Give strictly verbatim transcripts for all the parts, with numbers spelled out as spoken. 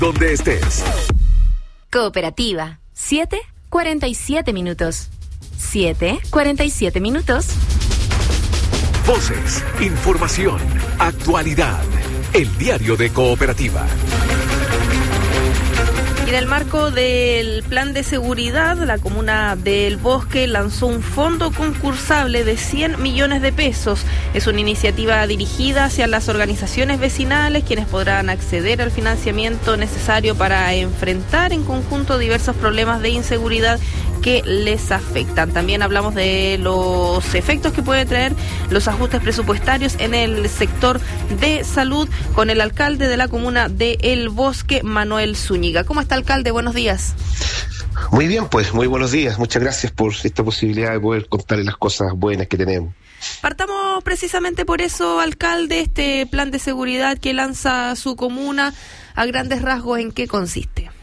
donde estés. Cooperativa, siete cuarenta y siete minutos. siete cuarenta y siete minutos. Voces, información, actualidad. El diario de Cooperativa. En el marco del plan de seguridad, la comuna del Bosque lanzó un fondo concursable de cien millones de pesos. Es una iniciativa dirigida hacia las organizaciones vecinales, quienes podrán acceder al financiamiento necesario para enfrentar en conjunto diversos problemas de inseguridad que les afectan. También hablamos de los efectos que puede traer los ajustes presupuestarios en el sector de salud con el alcalde de la comuna de El Bosque, Manuel Zúñiga. ¿Cómo está, alcalde? Buenos días. Muy bien, pues, muy buenos días. Muchas gracias por esta posibilidad de poder contarles las cosas buenas que tenemos. Partamos precisamente por eso, alcalde, este plan de seguridad que lanza su comuna, a grandes rasgos, ¿en qué consiste?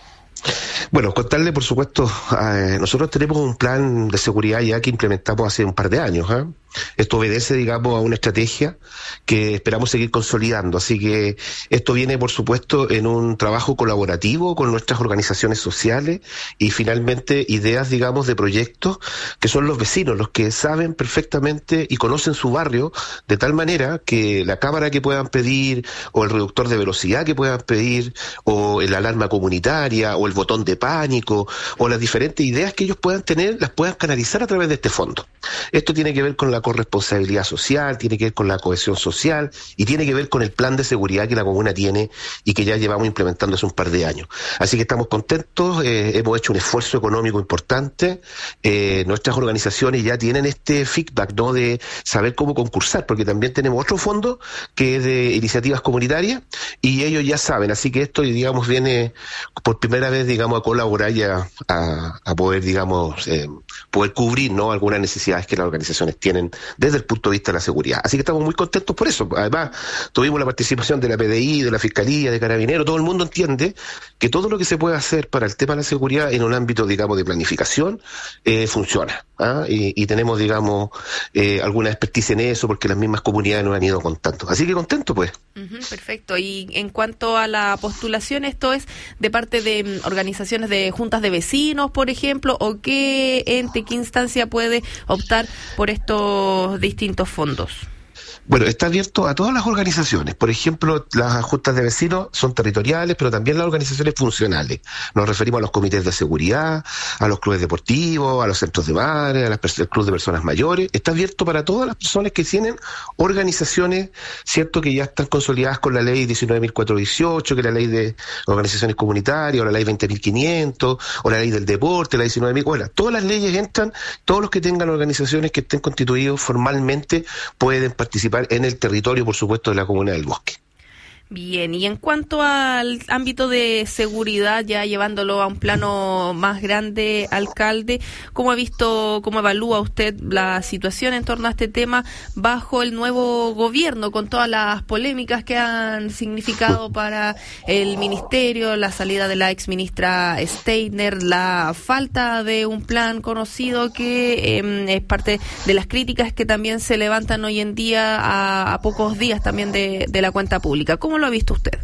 Bueno, contarle, por supuesto, eh, nosotros tenemos un plan de seguridad ya que implementamos hace un par de años, ¿eh? Esto obedece, digamos, a una estrategia que esperamos seguir consolidando. Así que esto viene, por supuesto, en un trabajo colaborativo con nuestras organizaciones sociales y, finalmente, ideas, digamos, de proyectos que son los vecinos, los que saben perfectamente y conocen su barrio de tal manera que la cámara que puedan pedir o el reductor de velocidad que puedan pedir o el alarma comunitaria o el botón de pánico o las diferentes ideas que ellos puedan tener las puedan canalizar a través de este fondo. Esto tiene que ver con la corresponsabilidad social, tiene que ver con la cohesión social y tiene que ver con el plan de seguridad que la comuna tiene y que ya llevamos implementando hace un par de años. Así que estamos contentos, eh, hemos hecho un esfuerzo económico importante, eh, nuestras organizaciones ya tienen este feedback, ¿no?, de saber cómo concursar, porque también tenemos otro fondo que es de iniciativas comunitarias y ellos ya saben, así que esto, digamos, viene por primera vez, digamos, a colaborar y a, a, a poder, digamos, eh, poder cubrir, ¿no?, algunas necesidades que las organizaciones tienen desde el punto de vista de la seguridad. Así que estamos muy contentos por eso. Además, tuvimos la participación de la P D I, de la Fiscalía, de Carabineros. Todo el mundo entiende que todo lo que se puede hacer para el tema de la seguridad en un ámbito, digamos, de planificación, eh, funciona. ¿ah? Y, y tenemos, digamos, eh, alguna experticia en eso porque las mismas comunidades nos han ido contando. Así que contento, pues. Uh-huh, perfecto. Y en cuanto a la postulación, ¿esto es de parte de um, organizaciones de juntas de vecinos, por ejemplo, o qué ente, qué instancia puede optar por estos distintos fondos? Bueno, está abierto a todas las organizaciones. Por ejemplo, las juntas de vecinos son territoriales, pero también las organizaciones funcionales. Nos referimos a los comités de seguridad, a los clubes deportivos, a los centros de bares, a las al club de personas mayores. Está abierto para todas las personas que tienen organizaciones, cierto, que ya están consolidadas con la ley diecinueve mil cuatrocientos dieciocho, que es la ley de organizaciones comunitarias, o la ley veinte mil quinientos, o la ley del deporte, la diecinueve mil. Bueno, todas las leyes entran, todos los que tengan organizaciones que estén constituidos formalmente pueden participar en el territorio, por supuesto, de la comuna del Bosque. Bien, y en cuanto al ámbito de seguridad, ya llevándolo a un plano más grande, alcalde, ¿cómo ha visto, cómo evalúa usted la situación en torno a este tema bajo el nuevo gobierno, con todas las polémicas que han significado para el ministerio, la salida de la exministra Steiner, la falta de un plan conocido que eh, es parte de las críticas que también se levantan hoy en día a, a pocos días también de, de la cuenta pública? ¿Cómo lo ha visto usted?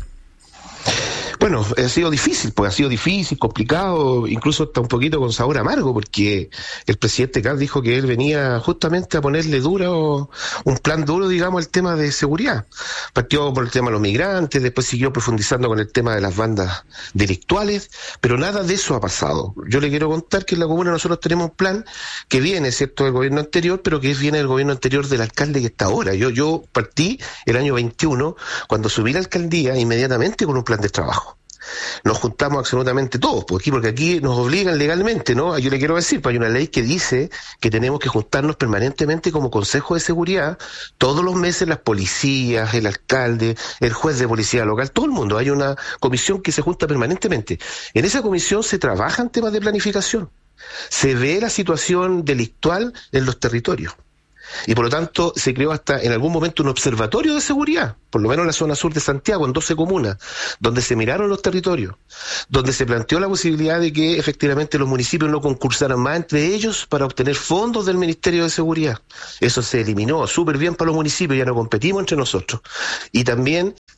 Bueno, ha sido difícil, pues ha sido difícil, complicado, incluso hasta un poquito con sabor amargo, porque el presidente Kast dijo que él venía justamente a ponerle duro, un plan duro, digamos, al tema de seguridad. Partió por el tema de los migrantes, después siguió profundizando con el tema de las bandas delictuales, pero nada de eso ha pasado. Yo le quiero contar que en la comuna nosotros tenemos un plan que viene, cierto, del gobierno anterior, pero que viene del gobierno anterior del alcalde que está ahora. Yo, yo partí el año veintiuno, cuando subí la alcaldía, inmediatamente con un plan de trabajo. Nos juntamos absolutamente todos, porque, porque aquí nos obligan legalmente, ¿no? Yo le quiero decir, pues hay una ley que dice que tenemos que juntarnos permanentemente como Consejo de Seguridad, todos los meses las policías, el alcalde, el juez de policía local, todo el mundo. Hay una comisión que se junta permanentemente. En esa comisión se trabajan temas de planificación, se ve la situación delictual en los territorios. Y por lo tanto se creó hasta en algún momento un observatorio de seguridad, por lo menos en la zona sur de Santiago, en doce comunas, donde se miraron los territorios, donde se planteó la posibilidad de que efectivamente los municipios no concursaran más entre ellos para obtener fondos del Ministerio de Seguridad. Eso se eliminó súper bien para los municipios, ya no competimos entre nosotros. Y también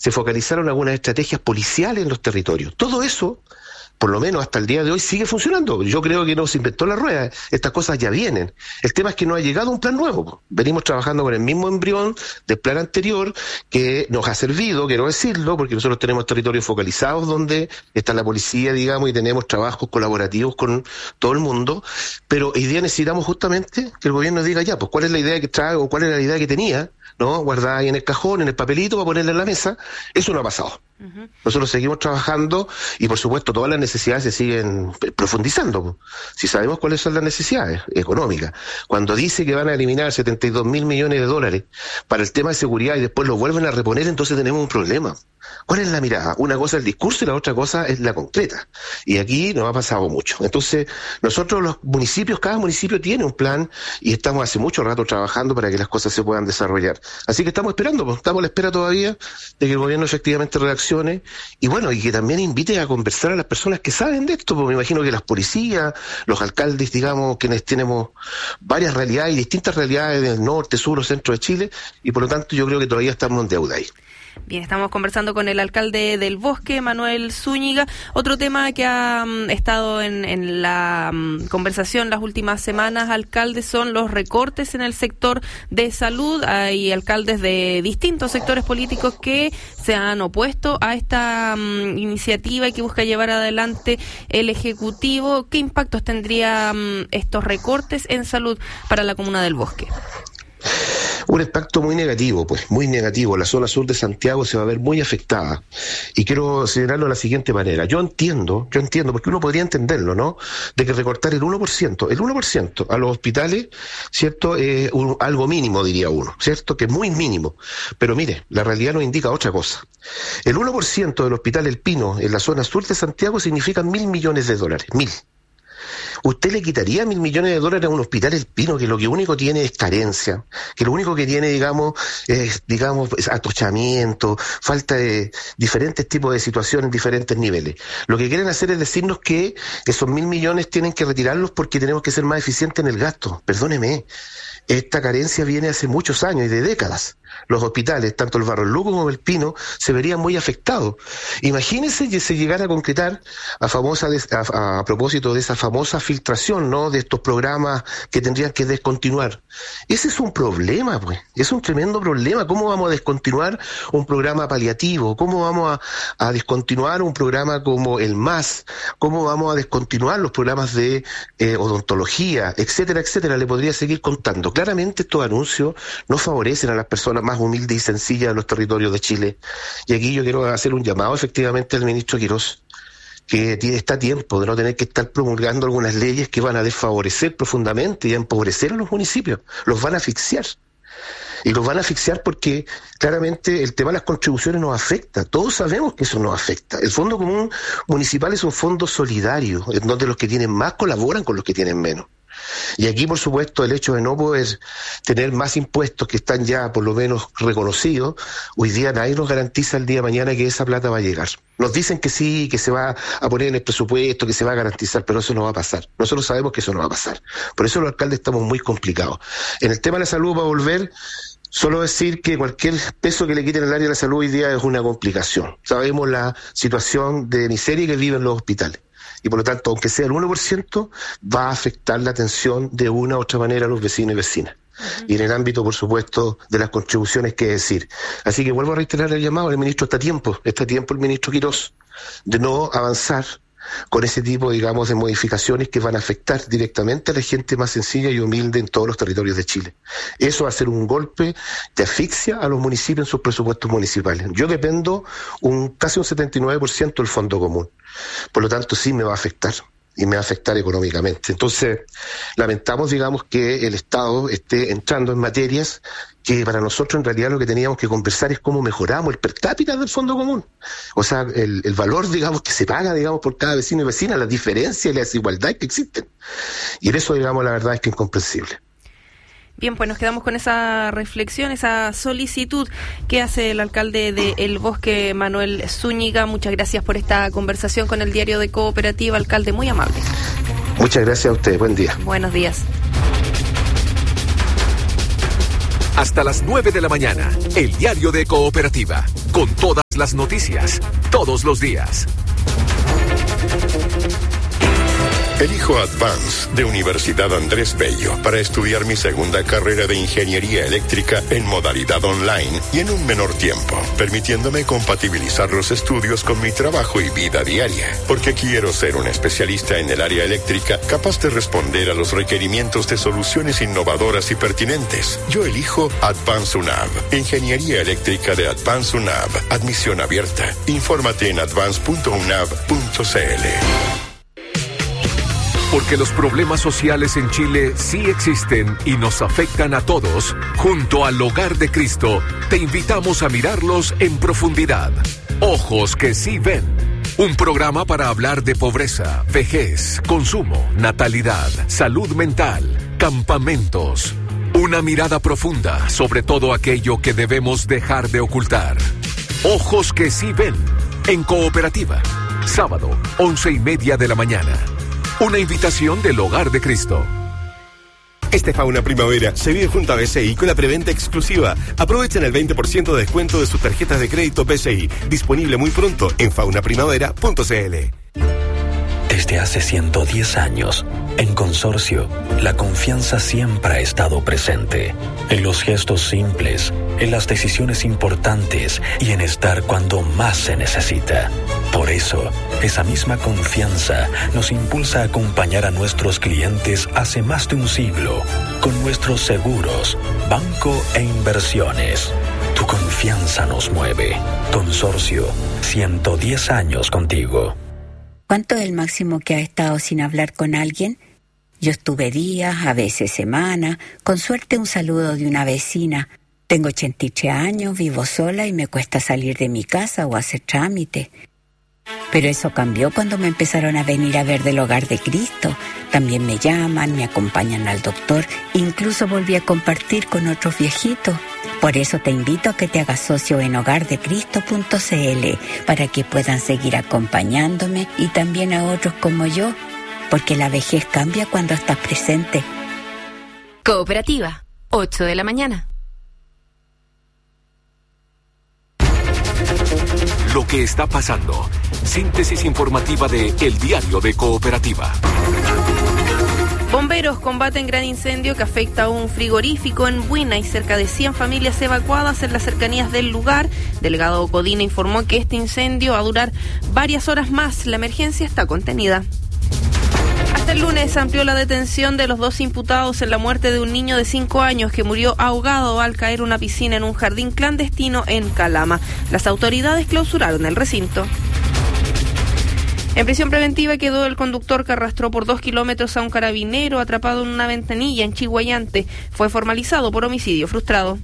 se focalizaron algunas estrategias policiales en los territorios. Todo eso, por lo menos hasta el día de hoy, sigue funcionando. Yo creo que no se inventó la rueda, estas cosas ya vienen. El tema es que no ha llegado un plan nuevo. Venimos trabajando con el mismo embrión del plan anterior, que nos ha servido, quiero decirlo, porque nosotros tenemos territorios focalizados donde está la policía, digamos, y tenemos trabajos colaborativos con todo el mundo, pero hoy día necesitamos justamente que el gobierno diga ya, pues cuál es la idea que trae o cuál es la idea que tenía, ¿no? Guardada ahí en el cajón, en el papelito, para ponerla en la mesa. Eso no ha pasado. Uh-huh. Nosotros seguimos trabajando y, por supuesto, todas las necesidades se siguen profundizando. Si sabemos cuáles son las necesidades económicas. Cuando dice que van a eliminar setenta y dos mil millones de dólares para el tema de seguridad y después lo vuelven a reponer, entonces tenemos un problema. ¿Cuál es la mirada? Una cosa es el discurso y la otra cosa es la concreta. Y aquí nos ha pasado mucho. Entonces, nosotros los municipios, cada municipio tiene un plan y estamos hace mucho rato trabajando para que las cosas se puedan desarrollar. Así que estamos esperando, pues, estamos a la espera todavía de que el gobierno efectivamente reaccione y bueno, y que también invite a conversar a las personas que saben de esto, porque me imagino que las policías, los alcaldes, digamos, quienes tenemos varias realidades y distintas realidades del norte, sur o centro de Chile, y por lo tanto yo creo que todavía estamos en deuda ahí. Bien, estamos conversando con el alcalde del Bosque, Manuel Zúñiga. Otro tema que ha um, estado en, en la um, conversación las últimas semanas, alcalde, son los recortes en el sector de salud. Hay alcaldes de distintos sectores políticos que se han opuesto a esta um, iniciativa y que busca llevar adelante el Ejecutivo. ¿Qué impactos tendrían um, estos recortes en salud para la comuna del Bosque? Un impacto muy negativo, pues, muy negativo. La zona sur de Santiago se va a ver muy afectada. Y quiero señalarlo de la siguiente manera. Yo entiendo, yo entiendo, porque uno podría entenderlo, ¿no? De que recortar el uno por ciento, el uno por ciento a los hospitales, ¿cierto? Es eh, algo mínimo, diría uno, ¿cierto? Que es muy mínimo. Pero mire, la realidad nos indica otra cosa. El uno por ciento del Hospital El Pino en la zona sur de Santiago significa mil millones de dólares, mil. ¿Usted le quitaría mil millones de dólares a un hospital El Pino que lo que único tiene es carencia, que lo único que tiene, digamos, es, digamos, es atochamiento, falta de diferentes tipos de situaciones en diferentes niveles? Lo que quieren hacer es decirnos que esos mil millones tienen que retirarlos porque tenemos que ser más eficientes en el gasto. Perdóneme, esta carencia viene hace muchos años y de décadas. Los hospitales, tanto el Barros Luco como el Pino, se verían muy afectados. Imagínense que se llegara a concretar a famosa a, a propósito de esa famosa filtración, ¿no? De estos programas que tendrían que descontinuar. Ese es un problema, pues. Es un tremendo problema. ¿Cómo vamos a descontinuar un programa paliativo? ¿Cómo vamos a, a descontinuar un programa como el M A S? ¿Cómo vamos a descontinuar los programas de eh, odontología, etcétera, etcétera? Le podría seguir contando. Claramente estos anuncios no favorecen a las personas más humildes y sencillas de los territorios de Chile. Y aquí yo quiero hacer un llamado efectivamente al ministro Quirós, que tiene, está a tiempo de no tener que estar promulgando algunas leyes que van a desfavorecer profundamente y a empobrecer a los municipios. Los van a asfixiar. Y los van a asfixiar porque claramente el tema de las contribuciones nos afecta. Todos sabemos que eso nos afecta. El Fondo Común Municipal es un fondo solidario, en donde los que tienen más colaboran con los que tienen menos. Y aquí, por supuesto, el hecho de no poder tener más impuestos que están ya por lo menos reconocidos, hoy día nadie nos garantiza el día de mañana que esa plata va a llegar. Nos dicen que sí, que se va a poner en el presupuesto, que se va a garantizar, pero eso no va a pasar. Nosotros sabemos que eso no va a pasar. Por eso los alcaldes estamos muy complicados. En el tema de la salud, va a volver. Solo decir que cualquier peso que le quiten al área de la salud hoy día es una complicación. Sabemos la situación de miseria que viven los hospitales. Y por lo tanto, aunque sea el uno por ciento, va a afectar la atención de una u otra manera a los vecinos y vecinas. Uh-huh. Y en el ámbito, por supuesto, de las contribuciones, que decir. Así que vuelvo a reiterar el llamado al ministro. Está a tiempo, está a tiempo el ministro Quirós de no avanzar con ese tipo, digamos, de modificaciones que van a afectar directamente a la gente más sencilla y humilde en todos los territorios de Chile. Eso va a ser un golpe de asfixia a los municipios en sus presupuestos municipales. Yo dependo un casi un setenta y nueve por ciento del Fondo Común. Por lo tanto, sí me va a afectar. Y me va a afectar económicamente. Entonces, lamentamos, digamos, que el Estado esté entrando en materias que para nosotros en realidad lo que teníamos que conversar es cómo mejoramos el per cápita del Fondo Común. O sea, el, el valor, digamos, que se paga, digamos, por cada vecino y vecina, las diferencias y la desigualdad que existen. Y en eso, digamos, la verdad es que es incomprensible. Bien, pues nos quedamos con esa reflexión, esa solicitud que hace el alcalde de El Bosque, Manuel Zúñiga. Muchas gracias por esta conversación con el Diario de Cooperativa, alcalde, muy amable. Muchas gracias a usted, buen día. Buenos días. Hasta las nueve de la mañana, el diario de Cooperativa, con todas las noticias, todos los días. Elijo Advance de Universidad Andrés Bello para estudiar mi segunda carrera de Ingeniería Eléctrica en modalidad online y en un menor tiempo, permitiéndome compatibilizar los estudios con mi trabajo y vida diaria, porque quiero ser un especialista en el área eléctrica capaz de responder a los requerimientos de soluciones innovadoras y pertinentes. Yo elijo Advance UNAV, Ingeniería Eléctrica de Advance UNAV, admisión abierta. Infórmate en advance punto unav punto c l. Porque los problemas sociales en Chile sí existen y nos afectan a todos, junto al Hogar de Cristo, te invitamos a mirarlos en profundidad. Ojos que sí ven. Un programa para hablar de pobreza, vejez, consumo, natalidad, salud mental, campamentos. Una mirada profunda sobre todo aquello que debemos dejar de ocultar. Ojos que sí ven. En Cooperativa. Sábado, once y media de la mañana. Una invitación del Hogar de Cristo. Este Fauna Primavera se vive junto a B C I con la preventa exclusiva. Aprovechen el veinte por ciento de descuento de sus tarjetas de crédito B C I. Disponible muy pronto en fauna primavera punto c l. Desde hace ciento diez años, en Consorcio, la confianza siempre ha estado presente. En los gestos simples, en las decisiones importantes y en estar cuando más se necesita. Por eso, esa misma confianza nos impulsa a acompañar a nuestros clientes hace más de un siglo con nuestros seguros, banco e inversiones. Tu confianza nos mueve. Consorcio, ciento diez años contigo. ¿Cuánto es el máximo que has estado sin hablar con alguien? Yo estuve días, a veces semanas, con suerte un saludo de una vecina. Tengo ochenta y tres años, vivo sola y me cuesta salir de mi casa o hacer trámite. Pero eso cambió cuando me empezaron a venir a ver del Hogar de Cristo. También me llaman, me acompañan al doctor, incluso volví a compartir con otros viejitos. Por eso te invito a que te hagas socio en hogar de cristo punto c l para que puedan seguir acompañándome y también a otros como yo, porque la vejez cambia cuando estás presente. Cooperativa, ocho de la mañana. Lo que está pasando. Síntesis informativa de El Diario de Cooperativa. Bomberos combaten gran incendio que afecta a un frigorífico en Buina y cerca de cien familias evacuadas en las cercanías del lugar. Delegado Codina informó que este incendio va a durar varias horas más. La emergencia está contenida. Hasta el lunes amplió la detención de los dos imputados en la muerte de un niño de cinco años que murió ahogado al caer una piscina en un jardín clandestino en Calama. Las autoridades clausuraron el recinto. En prisión preventiva quedó el conductor que arrastró por dos kilómetros a un carabinero atrapado en una ventanilla en Chiguayante. Fue formalizado por homicidio frustrado.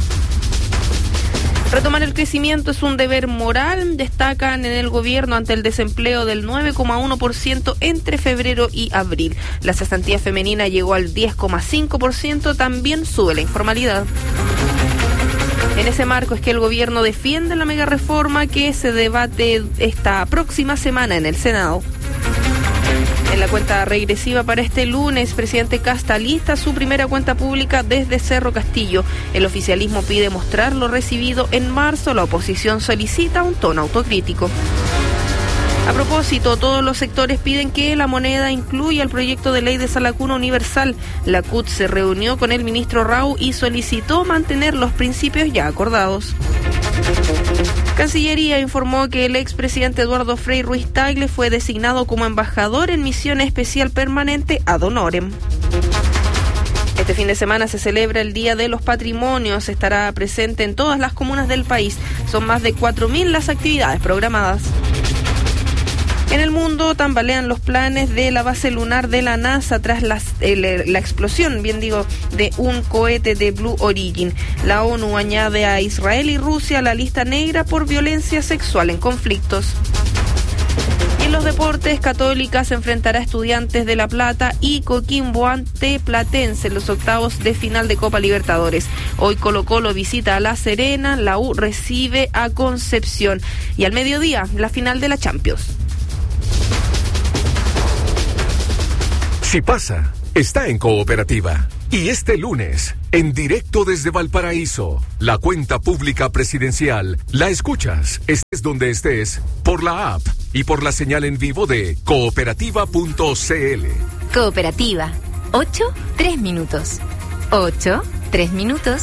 Retomar el crecimiento es un deber moral, destacan en el gobierno ante el desempleo del nueve coma uno por ciento entre febrero y abril. La cesantía femenina llegó al diez coma cinco por ciento, también sube la informalidad. En ese marco es que el gobierno defiende la megareforma que se debate esta próxima semana en el Senado. En la cuenta regresiva para este lunes, presidente Casta lista su primera cuenta pública desde Cerro Castillo. El oficialismo pide mostrar lo recibido en marzo, la oposición solicita un tono autocrítico. A propósito, todos los sectores piden que la moneda incluya el proyecto de ley de sala cuna universal. La C U T se reunió con el ministro Rau y solicitó mantener los principios ya acordados. Cancillería informó que el expresidente Eduardo Frei Ruiz Tagle fue designado como embajador en misión especial permanente ad honorem. Este fin de semana se celebra el Día de los Patrimonios. Estará presente en todas las comunas del país. Son más de cuatro mil las actividades programadas. En el mundo tambalean los planes de la base lunar de la NASA tras las, el, la explosión, bien digo, de un cohete de Blue Origin. La ONU añade a Israel y Rusia a la lista negra por violencia sexual en conflictos. Y en los deportes, Católica se enfrentará a Estudiantes de La Plata y Coquimbo ante Platense en los octavos de final de Copa Libertadores. Hoy Colo-Colo visita a La Serena, la U recibe a Concepción. Y al mediodía, la final de la Champions. Si pasa, está en Cooperativa. Y este lunes, en directo desde Valparaíso, la cuenta pública presidencial la escuchas, estés donde estés, por la app y por la señal en vivo de cooperativa punto c l. Cooperativa, ocho, tres minutos. ocho, tres minutos.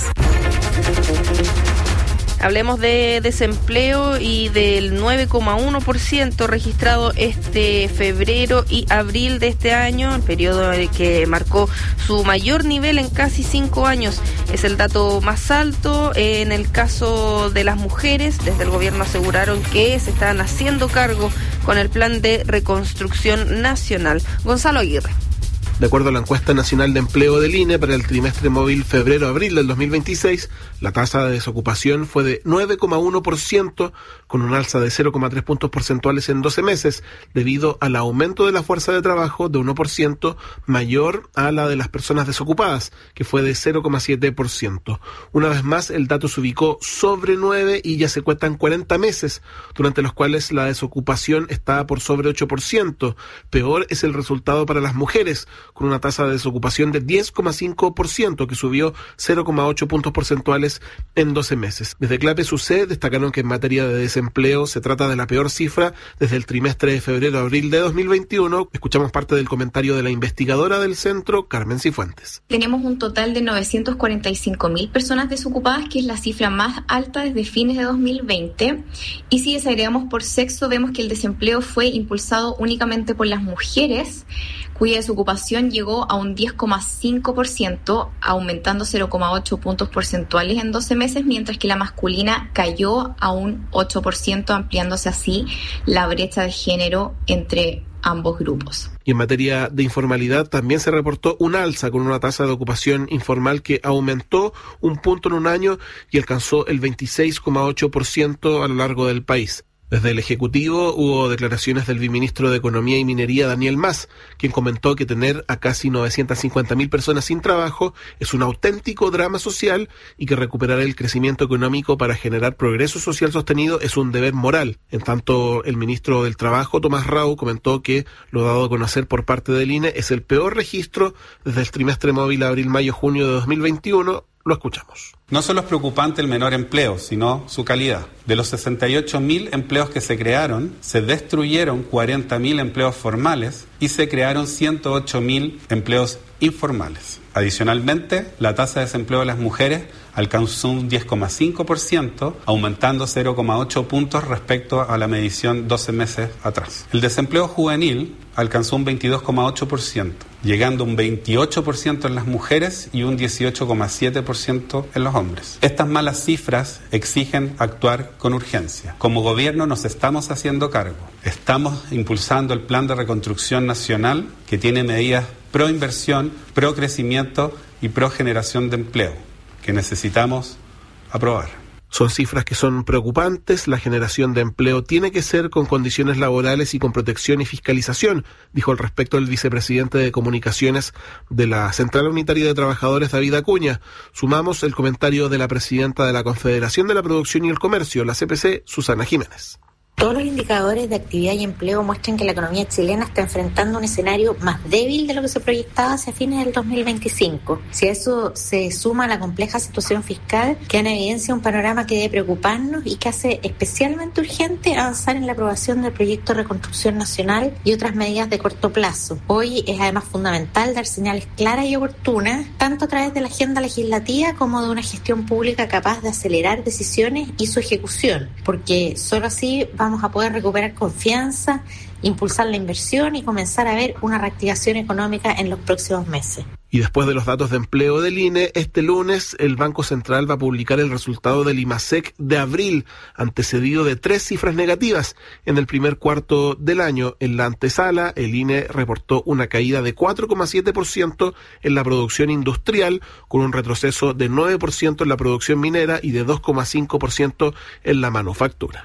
Hablemos de desempleo y del nueve coma uno por ciento registrado este febrero y abril de este año, el periodo que marcó su mayor nivel en casi cinco años. Es el dato más alto. En el caso de las mujeres, desde el gobierno aseguraron que se están haciendo cargo con el plan de reconstrucción nacional. Gonzalo Aguirre. De acuerdo a la encuesta nacional de empleo del I N E para el trimestre móvil febrero-abril del dos mil veintiséis, la tasa de desocupación fue de nueve coma uno por ciento, con un alza de cero coma tres puntos porcentuales en doce meses, debido al aumento de la fuerza de trabajo de uno por ciento mayor a la de las personas desocupadas, que fue de cero coma siete por ciento. Una vez más, el dato se ubicó sobre nueve y ya se cuentan cuarenta meses, durante los cuales la desocupación está por sobre ocho por ciento. Peor es el resultado para las mujeres, con una tasa de desocupación de diez coma cinco por ciento, que subió cero coma ocho puntos porcentuales en doce meses. Desde Clape S U C destacaron que en materia de desempleo se trata de la peor cifra desde el trimestre de febrero-abril de dos mil veintiuno. Escuchamos parte del comentario de la investigadora del centro, Carmen Cifuentes. Tenemos un total de novecientos cuarenta y cinco mil personas desocupadas, que es la cifra más alta desde fines de dos mil veinte. Y si desagregamos por sexo, vemos que el desempleo fue impulsado únicamente por las mujeres, cuya desocupación llegó a un diez coma cinco por ciento, aumentando cero coma ocho puntos porcentuales en doce meses, mientras que la masculina cayó a un ocho por ciento, ampliándose así la brecha de género entre ambos grupos. Y en materia de informalidad también se reportó un alza, con una tasa de ocupación informal que aumentó un punto en un año y alcanzó el veintiséis coma ocho por ciento a lo largo del país. Desde el Ejecutivo hubo declaraciones del viceministro de Economía y Minería, Daniel Mas, quien comentó que tener a casi novecientas cincuenta mil personas sin trabajo es un auténtico drama social y que recuperar el crecimiento económico para generar progreso social sostenido es un deber moral. En tanto, el ministro del Trabajo, Tomás Rau, comentó que lo dado a conocer por parte del I N E es el peor registro desde el trimestre móvil abril-mayo-junio de dos mil veintiuno. Lo escuchamos. No solo es preocupante el menor empleo, sino su calidad. De los sesenta y ocho mil empleos que se crearon, se destruyeron cuarenta mil empleos formales y se crearon ciento ocho mil empleos informales. Adicionalmente, la tasa de desempleo de las mujeres alcanzó un diez coma cinco por ciento, aumentando cero coma ocho puntos respecto a la medición doce meses atrás. El desempleo juvenil alcanzó un veintidós coma ocho por ciento, llegando a un veintiocho por ciento en las mujeres y un dieciocho coma siete por ciento en los hombres. Estas malas cifras exigen actuar con urgencia. Como gobierno nos estamos haciendo cargo. Estamos impulsando el Plan de Reconstrucción Nacional, que tiene medidas pro inversión, pro crecimiento y pro generación de empleo, que necesitamos aprobar. Son cifras que son preocupantes. La generación de empleo tiene que ser con condiciones laborales y con protección y fiscalización, dijo al respecto el vicepresidente de Comunicaciones de la Central Unitaria de Trabajadores, David Acuña. Sumamos el comentario de la presidenta de la Confederación de la Producción y el Comercio, la C P C, Susana Jiménez. Todos los indicadores de actividad y empleo muestran que la economía chilena está enfrentando un escenario más débil de lo que se proyectaba hacia fines del dos mil veinticinco. Si a eso se suma la compleja situación fiscal, queda en evidencia un panorama que debe preocuparnos y que hace especialmente urgente avanzar en la aprobación del proyecto de reconstrucción nacional y otras medidas de corto plazo. Hoy es además fundamental dar señales claras y oportunas, tanto a través de la agenda legislativa como de una gestión pública capaz de acelerar decisiones y su ejecución, porque solo así vamos a poder recuperar confianza, impulsar la inversión y comenzar a ver una reactivación económica en los próximos meses. Y después de los datos de empleo del I N E, este lunes el Banco Central va a publicar el resultado del IMASEC de abril, antecedido de tres cifras negativas en el primer cuarto del año. En la antesala, el I N E reportó una caída de cuatro coma siete por ciento en la producción industrial, con un retroceso de nueve por ciento en la producción minera y de dos coma cinco por ciento en la manufactura.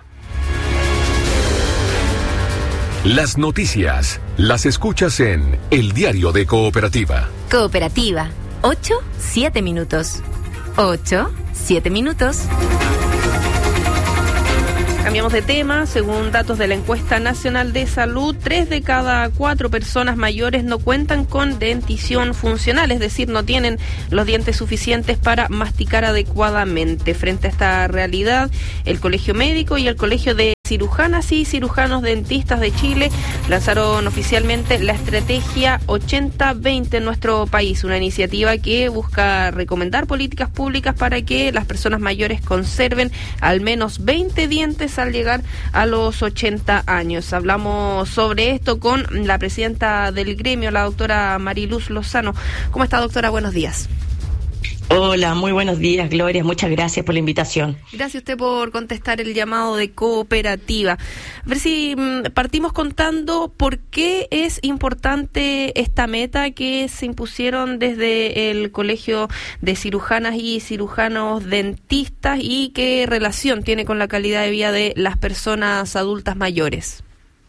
Las noticias las escuchas en El Diario de Cooperativa. Cooperativa, ocho, siete minutos. ocho, siete minutos. Cambiamos de tema. Según datos de la encuesta nacional de salud, tres de cada cuatro personas mayores no cuentan con dentición funcional, es decir, no tienen los dientes suficientes para masticar adecuadamente. Frente a esta realidad, el Colegio Médico y el Colegio de Cirujanas y Cirujanos Dentistas de Chile lanzaron oficialmente la estrategia ochenta veinte en nuestro país, una iniciativa que busca recomendar políticas públicas para que las personas mayores conserven al menos veinte dientes al llegar a los ochenta años. Hablamos sobre esto con la presidenta del gremio, la doctora Mariluz Lozano. ¿Cómo está, doctora? Buenos días. Hola, muy buenos días, Gloria. Muchas gracias por la invitación. Gracias a usted por contestar el llamado de cooperativa. A ver si partimos contando por qué es importante esta meta que se impusieron desde el Colegio de Cirujanas y Cirujanos Dentistas y qué relación tiene con la calidad de vida de las personas adultas mayores.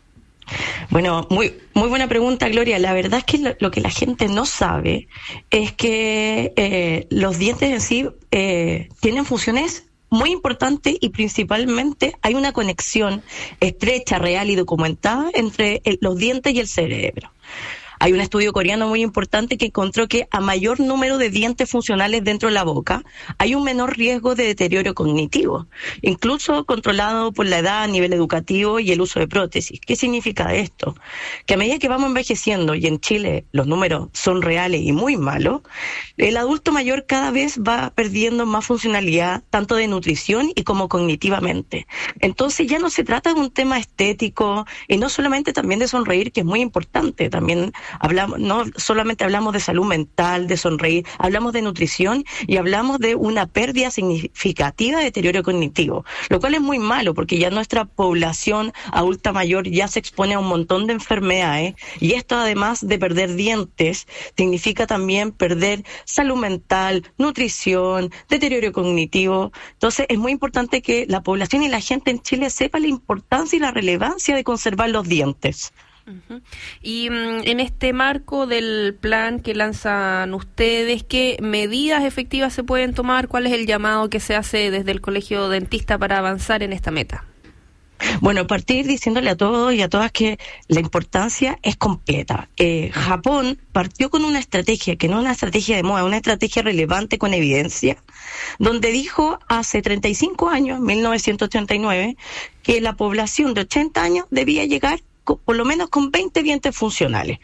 Bueno, muy muy buena pregunta, Gloria. La verdad es que lo, lo que la gente no sabe es que eh, los dientes en sí eh, tienen funciones muy importantes y principalmente hay una conexión estrecha, real y documentada entre el, los dientes y el cerebro. Hay un estudio coreano muy importante que encontró que a mayor número de dientes funcionales dentro de la boca, hay un menor riesgo de deterioro cognitivo, incluso controlado por la edad a nivel educativo y el uso de prótesis. ¿Qué significa esto? Que a medida que vamos envejeciendo, y en Chile los números son reales y muy malos, el adulto mayor cada vez va perdiendo más funcionalidad, tanto de nutrición y como cognitivamente. Entonces ya no se trata de un tema estético, y no solamente también de sonreír, que es muy importante, también hablamos, no solamente hablamos de salud mental, de sonreír, hablamos de nutrición y hablamos de una pérdida significativa de deterioro cognitivo, lo cual es muy malo porque ya nuestra población adulta mayor ya se expone a un montón de enfermedades y esto, además de perder dientes, significa también perder salud mental, nutrición, deterioro cognitivo. Entonces es muy importante que la población y la gente en Chile sepa la importancia y la relevancia de conservar los dientes. Uh-huh. Y um, en este marco del plan que lanzan ustedes, ¿qué medidas efectivas se pueden tomar? ¿Cuál es el llamado que se hace desde el Colegio Dentista para avanzar en esta meta? Bueno, partir diciéndole a todos y a todas que la importancia es completa. Eh, Japón partió con una estrategia que no es una estrategia de moda, una estrategia relevante con evidencia, donde dijo hace treinta y cinco años, mil novecientos ochenta y nueve, que la población de ochenta años debía llegar por lo menos con veinte dientes funcionales.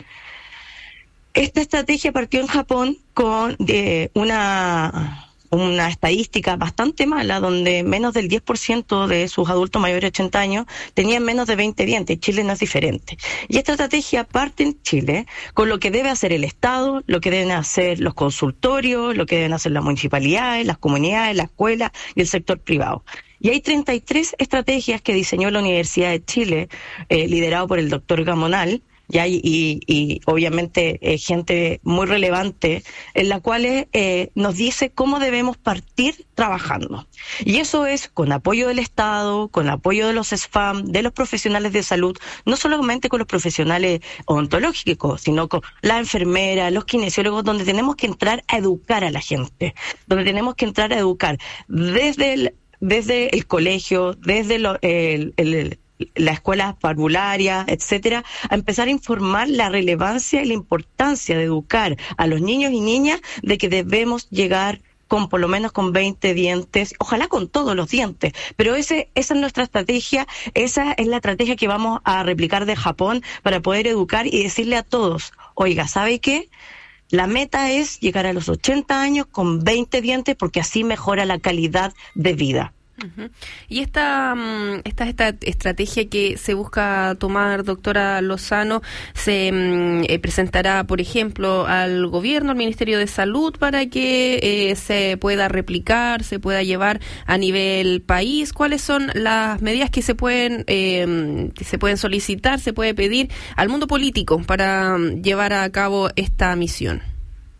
Esta estrategia partió en Japón con de una, una estadística bastante mala, donde menos del diez por ciento de sus adultos mayores de ochenta años tenían menos de veinte dientes. Chile no es diferente. Y esta estrategia parte en Chile con lo que debe hacer el Estado, lo que deben hacer los consultorios, lo que deben hacer las municipalidades, las comunidades, la escuela y el sector privado. Y hay treinta y tres estrategias que diseñó la Universidad de Chile, eh, liderado por el doctor Gamonal, ya, y, y, y obviamente eh, gente muy relevante, en la cual eh, nos dice cómo debemos partir trabajando. Y eso es con apoyo del Estado, con apoyo de los S F A M, de los profesionales de salud, no solamente con los profesionales odontológicos, sino con la enfermera, los kinesiólogos, donde tenemos que entrar a educar a la gente, donde tenemos que entrar a educar desde el desde el colegio, desde lo, el, el, la escuela parvularia, etcétera, a empezar a informar la relevancia y la importancia de educar a los niños y niñas de que debemos llegar con por lo menos con veinte dientes, ojalá con todos los dientes, pero ese, esa es nuestra estrategia, esa es la estrategia que vamos a replicar de Japón para poder educar y decirle a todos, oiga, ¿sabe qué? La meta es llegar a los ochenta años con veinte dientes porque así mejora la calidad de vida. Uh-huh. Y esta, esta esta estrategia que se busca tomar, doctora Lozano, se eh, presentará, por ejemplo, al gobierno, al Ministerio de Salud, para que eh, se pueda replicar, se pueda llevar a nivel país. ¿Cuáles son las medidas que se pueden eh, que se pueden solicitar, se puede pedir al mundo político para llevar a cabo esta misión?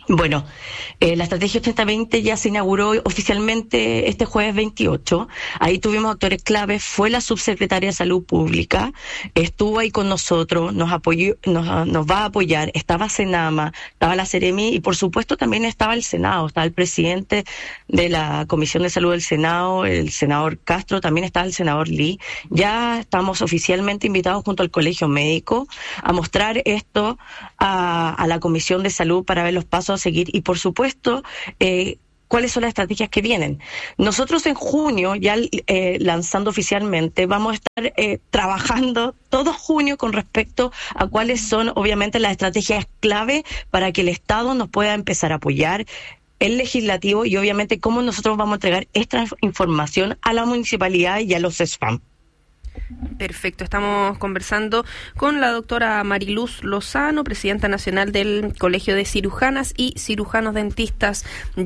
Bueno, eh, la estrategia ochenta veinte ya se inauguró oficialmente este jueves veintiocho. Ahí tuvimos actores claves, fue la subsecretaria de Salud Pública, estuvo ahí con nosotros, nos apoyó, nos, nos va a apoyar, estaba Senama, estaba la Seremi y por supuesto también estaba el Senado, estaba el presidente de la Comisión de Salud del Senado, el senador Castro, también estaba el senador Lee. Ya estamos oficialmente invitados junto al Colegio Médico a mostrar esto a, a la Comisión de Salud para ver los pasos a seguir y por supuesto eh, cuáles son las estrategias que vienen. Nosotros en junio, ya eh, lanzando oficialmente, vamos a estar eh, trabajando todo junio con respecto a cuáles son obviamente las estrategias clave para que el Estado nos pueda empezar a apoyar, el legislativo y obviamente cómo nosotros vamos a entregar esta información a la municipalidad y a los S F A M. Perfecto, estamos conversando con la doctora Mariluz Lozano, presidenta nacional del Colegio de Cirujanas y Cirujanos Dentistas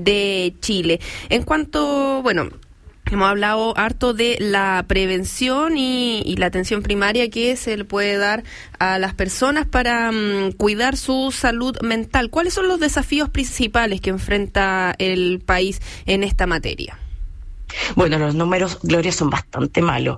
de Chile. En cuanto, bueno, hemos hablado harto de la prevención y, y la atención primaria que se le puede dar a las personas para um, cuidar su salud mental. ¿Cuáles son los desafíos principales que enfrenta el país en esta materia? Bueno, los números, Gloria, son bastante malos.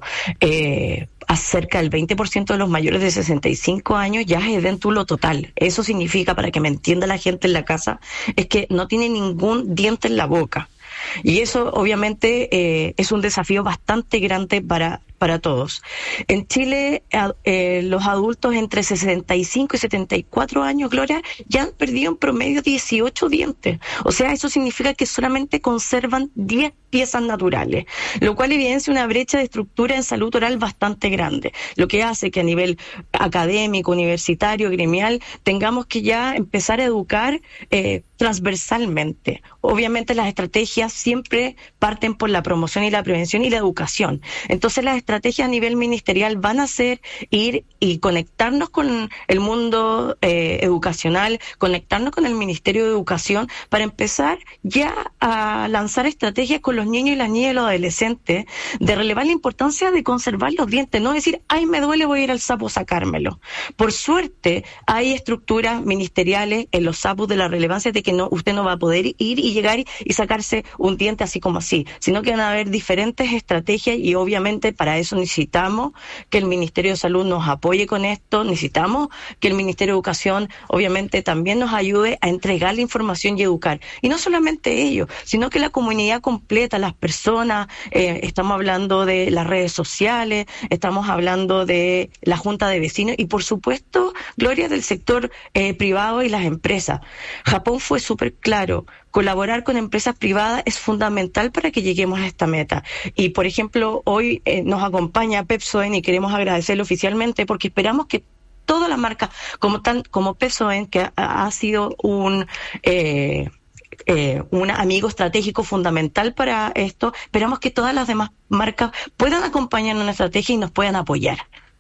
Eh, cerca del veinte por ciento de los mayores de sesenta y cinco años ya es edéntulo total. Eso significa, para que me entienda la gente en la casa, es que no tiene ningún diente en la boca. Y eso obviamente eh, es un desafío bastante grande para para todos. En Chile, eh, los adultos entre sesenta y cinco y setenta y cuatro años, Gloria, ya han perdido en promedio dieciocho dientes. O sea, eso significa que solamente conservan diez piezas naturales, lo cual evidencia una brecha de estructura en salud oral bastante grande, lo que hace que a nivel académico, universitario, gremial, tengamos que ya empezar a educar eh, transversalmente. Obviamente las estrategias siempre parten por la promoción y la prevención y la educación. Entonces las estrategias a nivel ministerial van a ser ir y conectarnos con el mundo eh, educacional, conectarnos con el Ministerio de Educación para empezar ya a lanzar estrategias con los niños y las niñas y los adolescentes de relevar la importancia de conservar los dientes, no decir, ay, me duele, voy a ir al sapo a sacármelo. Por suerte, hay estructuras ministeriales en los sapos de la relevancia de que no, usted no va a poder ir y llegar y, y sacarse un diente así como así, sino que van a haber diferentes estrategias y obviamente para eso necesitamos que el Ministerio de Salud nos apoye con esto, necesitamos que el Ministerio de Educación obviamente también nos ayude a entregar la información y educar. Y no solamente ellos, sino que la comunidad completa, las personas, eh, estamos hablando de las redes sociales, estamos hablando de la Junta de Vecinos y por supuesto, Gloria, del sector eh, privado y las empresas. Japón fue súper claro, colaborar con empresas privadas es fundamental para que lleguemos a esta meta. Y, por ejemplo, hoy eh, nos acompaña Pepsoen y queremos agradecerle oficialmente porque esperamos que todas las marcas, como tan, como Pepsoen, que ha, ha sido un... Eh, Eh, un amigo estratégico fundamental para esto, esperamos que todas las demás marcas puedan acompañarnos en la estrategia y nos puedan apoyar.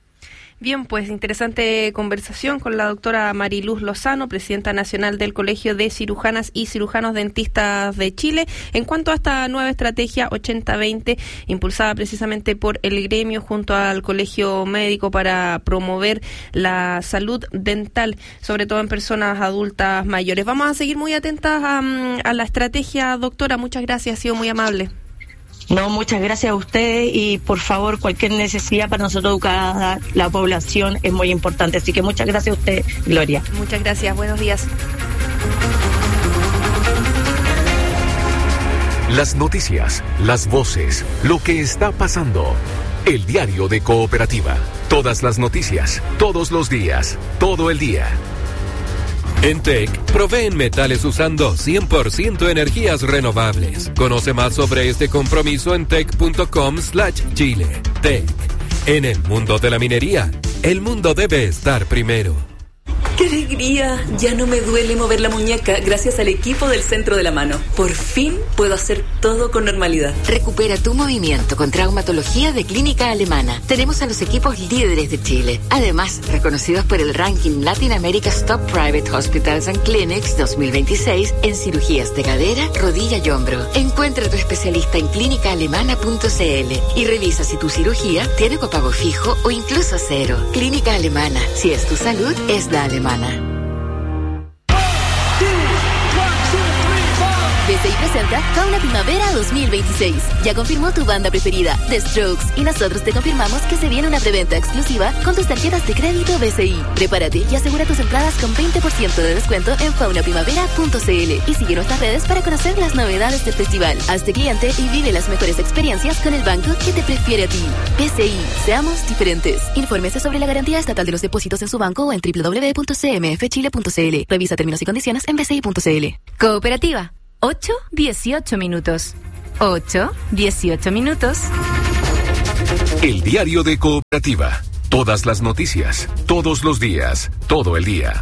Bien, pues interesante conversación con la doctora Mariluz Lozano, presidenta nacional del Colegio de Cirujanas y Cirujanos Dentistas de Chile, en cuanto a esta nueva estrategia ochenta veinte, impulsada precisamente por el gremio junto al Colegio Médico para promover la salud dental, sobre todo en personas adultas mayores. Vamos a seguir muy atentas a, a la estrategia, doctora. Muchas gracias, ha sido muy amable. No, muchas gracias a ustedes y por favor cualquier necesidad para nosotros educar a la población es muy importante, así que muchas gracias a usted, Gloria. Muchas gracias, buenos días. Las noticias, las voces, lo que está pasando. El diario de Cooperativa. Todas las noticias, todos los días, todo el día. En T E C, proveen metales usando cien por ciento energías renovables. Conoce más sobre este compromiso en tec.com slash Chile. T E C. En el mundo de la minería, el mundo debe estar primero. ¡Qué alegría! Ya no me duele mover la muñeca gracias al equipo del Centro de la Mano. Por fin puedo hacer todo con normalidad. Recupera tu movimiento con traumatología de Clínica Alemana. Tenemos a los equipos líderes de Chile. Además, reconocidos por el ranking Latin America's Top Private Hospitals and Clinics dos mil veintiséis en cirugías de cadera, rodilla y hombro. Encuentra a tu especialista en clínica alemana punto c l y revisa si tu cirugía tiene copago fijo o incluso cero. Clínica Alemana. Si es tu salud, es la alemana. B C I presenta Fauna Primavera dos mil veintiséis. Ya confirmó tu banda preferida, The Strokes, y nosotros te confirmamos que se viene una preventa exclusiva con tus tarjetas de crédito B C I. Prepárate y asegura tus entradas con veinte por ciento de descuento en fauna primavera punto c l y sigue nuestras redes para conocer las novedades del festival. Hazte cliente y vive las mejores experiencias con el banco que te prefiere a ti. B C I, seamos diferentes. Infórmese sobre la garantía estatal de los depósitos en su banco o en doble u doble u doble u punto c m f chile punto c l. Revisa términos y condiciones en b c i punto c l. Cooperativa, ocho dieciocho minutos. ocho dieciocho minutos. El diario de Cooperativa. Todas las noticias, todos los días, todo el día.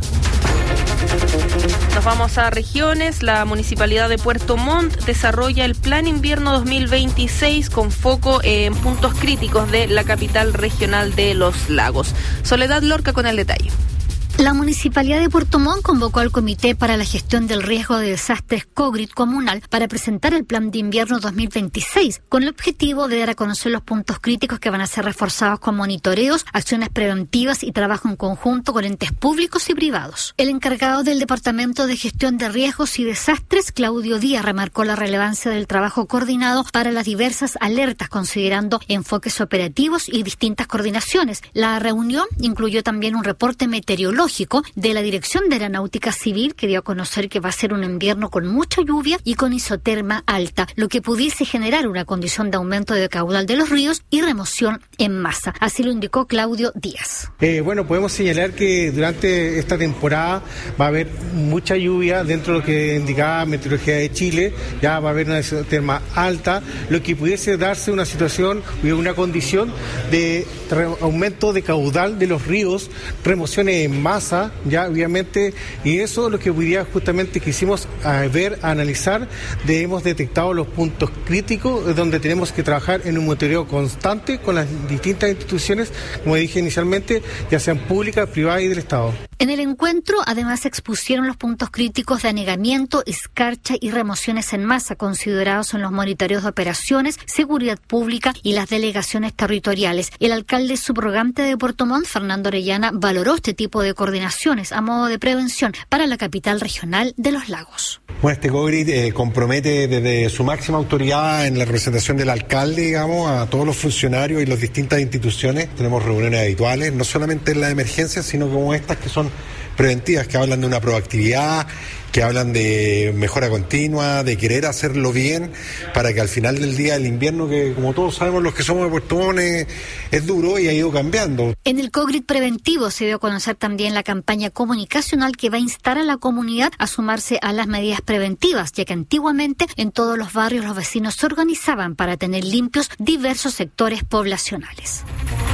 Nos vamos a regiones. La Municipalidad de Puerto Montt desarrolla el Plan Invierno dos mil veintiséis con foco en puntos críticos de la capital regional de Los Lagos. Soledad Lorca con el detalle. La Municipalidad de Puerto Montt convocó al Comité para la Gestión del Riesgo de Desastres COGRID Comunal para presentar el Plan de Invierno dos mil veintiséis, con el objetivo de dar a conocer los puntos críticos que van a ser reforzados con monitoreos, acciones preventivas y trabajo en conjunto con entes públicos y privados. El encargado del Departamento de Gestión de Riesgos y Desastres, Claudio Díaz, remarcó la relevancia del trabajo coordinado para las diversas alertas, considerando enfoques operativos y distintas coordinaciones. La reunión incluyó también un reporte meteorológico de la Dirección de Aeronáutica Civil, que dio a conocer que va a ser un invierno con mucha lluvia y con isoterma alta, lo que pudiese generar una condición de aumento de caudal de los ríos y remoción en masa. Así lo indicó Claudio Díaz. Eh, bueno, podemos señalar que durante esta temporada va a haber mucha lluvia dentro de lo que indicaba Meteorología de Chile. Ya va a haber una isoterma alta, lo que pudiese darse una situación y una condición de aumento de caudal de los ríos, remociones en masa. Masa, ya obviamente, y eso es lo que hoy día justamente quisimos a ver, a analizar, de, hemos detectado los puntos críticos donde tenemos que trabajar en un monitoreo constante con las distintas instituciones, como dije inicialmente, ya sean públicas, privadas y del Estado. En el encuentro, además, se expusieron los puntos críticos de anegamiento, escarcha y remociones en masa considerados en los monitoreos de operaciones, seguridad pública y las delegaciones territoriales. El alcalde subrogante de Puerto Montt, Fernando Orellana, valoró este tipo de coordinaciones a modo de prevención para la capital regional de Los Lagos. Bueno, este COGRID eh, compromete desde su máxima autoridad en la representación del alcalde, digamos, a todos los funcionarios y las distintas instituciones. Tenemos reuniones habituales, no solamente en la emergencia, sino como estas que son preventivas, que hablan de una proactividad, que hablan de mejora continua, de querer hacerlo bien, para que al final del día el invierno, que como todos sabemos los que somos de Puerto Montt, es, es duro y ha ido cambiando. En el COGRID preventivo se dio a conocer también la campaña comunicacional que va a instar a la comunidad a sumarse a las medidas preventivas, ya que antiguamente en todos los barrios los vecinos se organizaban para tener limpios diversos sectores poblacionales.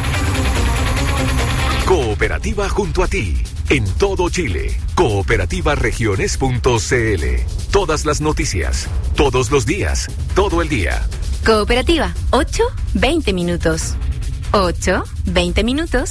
Cooperativa junto a ti, en todo Chile. cooperativa regiones punto c l. Todas las noticias, todos los días, todo el día. Cooperativa, ocho veinte minutos. ocho veinte minutos.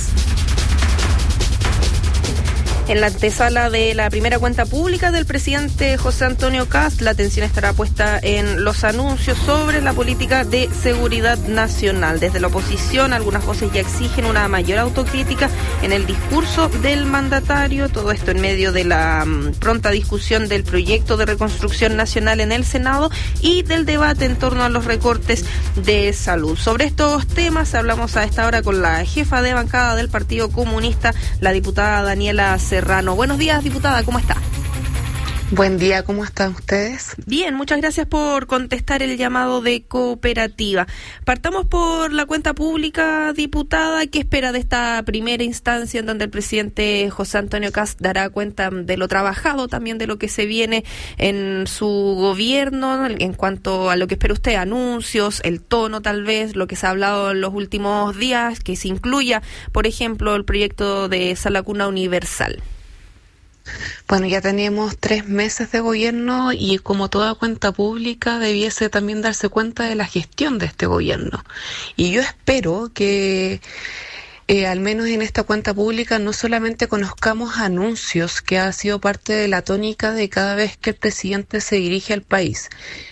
En la antesala de la primera cuenta pública del presidente José Antonio Kast, la atención estará puesta en los anuncios sobre la política de seguridad nacional. Desde la oposición, algunas voces ya exigen una mayor autocrítica en el discurso del mandatario. Todo esto en medio de la um, pronta discusión del proyecto de reconstrucción nacional en el Senado y del debate en torno a los recortes de salud. Sobre estos temas hablamos a esta hora con la jefa de bancada del Partido Comunista, la diputada Daniela Serrano. Buenos días, diputada, ¿cómo está? Buen día, ¿cómo están ustedes? Bien, muchas gracias por contestar el llamado de Cooperativa. Partamos por la cuenta pública, diputada. ¿Qué espera de esta primera instancia en donde el presidente José Antonio Kast dará cuenta de lo trabajado, también de lo que se viene en su gobierno, en cuanto a lo que espera usted, anuncios, el tono tal vez, lo que se ha hablado en los últimos días, que se incluya, por ejemplo, el proyecto de Sala Cuna Universal? Bueno, ya tenemos tres meses de gobierno y como toda cuenta pública debiese también darse cuenta de la gestión de este gobierno. Y yo espero que eh, al menos en esta cuenta pública no solamente conozcamos anuncios, que ha sido parte de la tónica de cada vez que el presidente se dirige al país.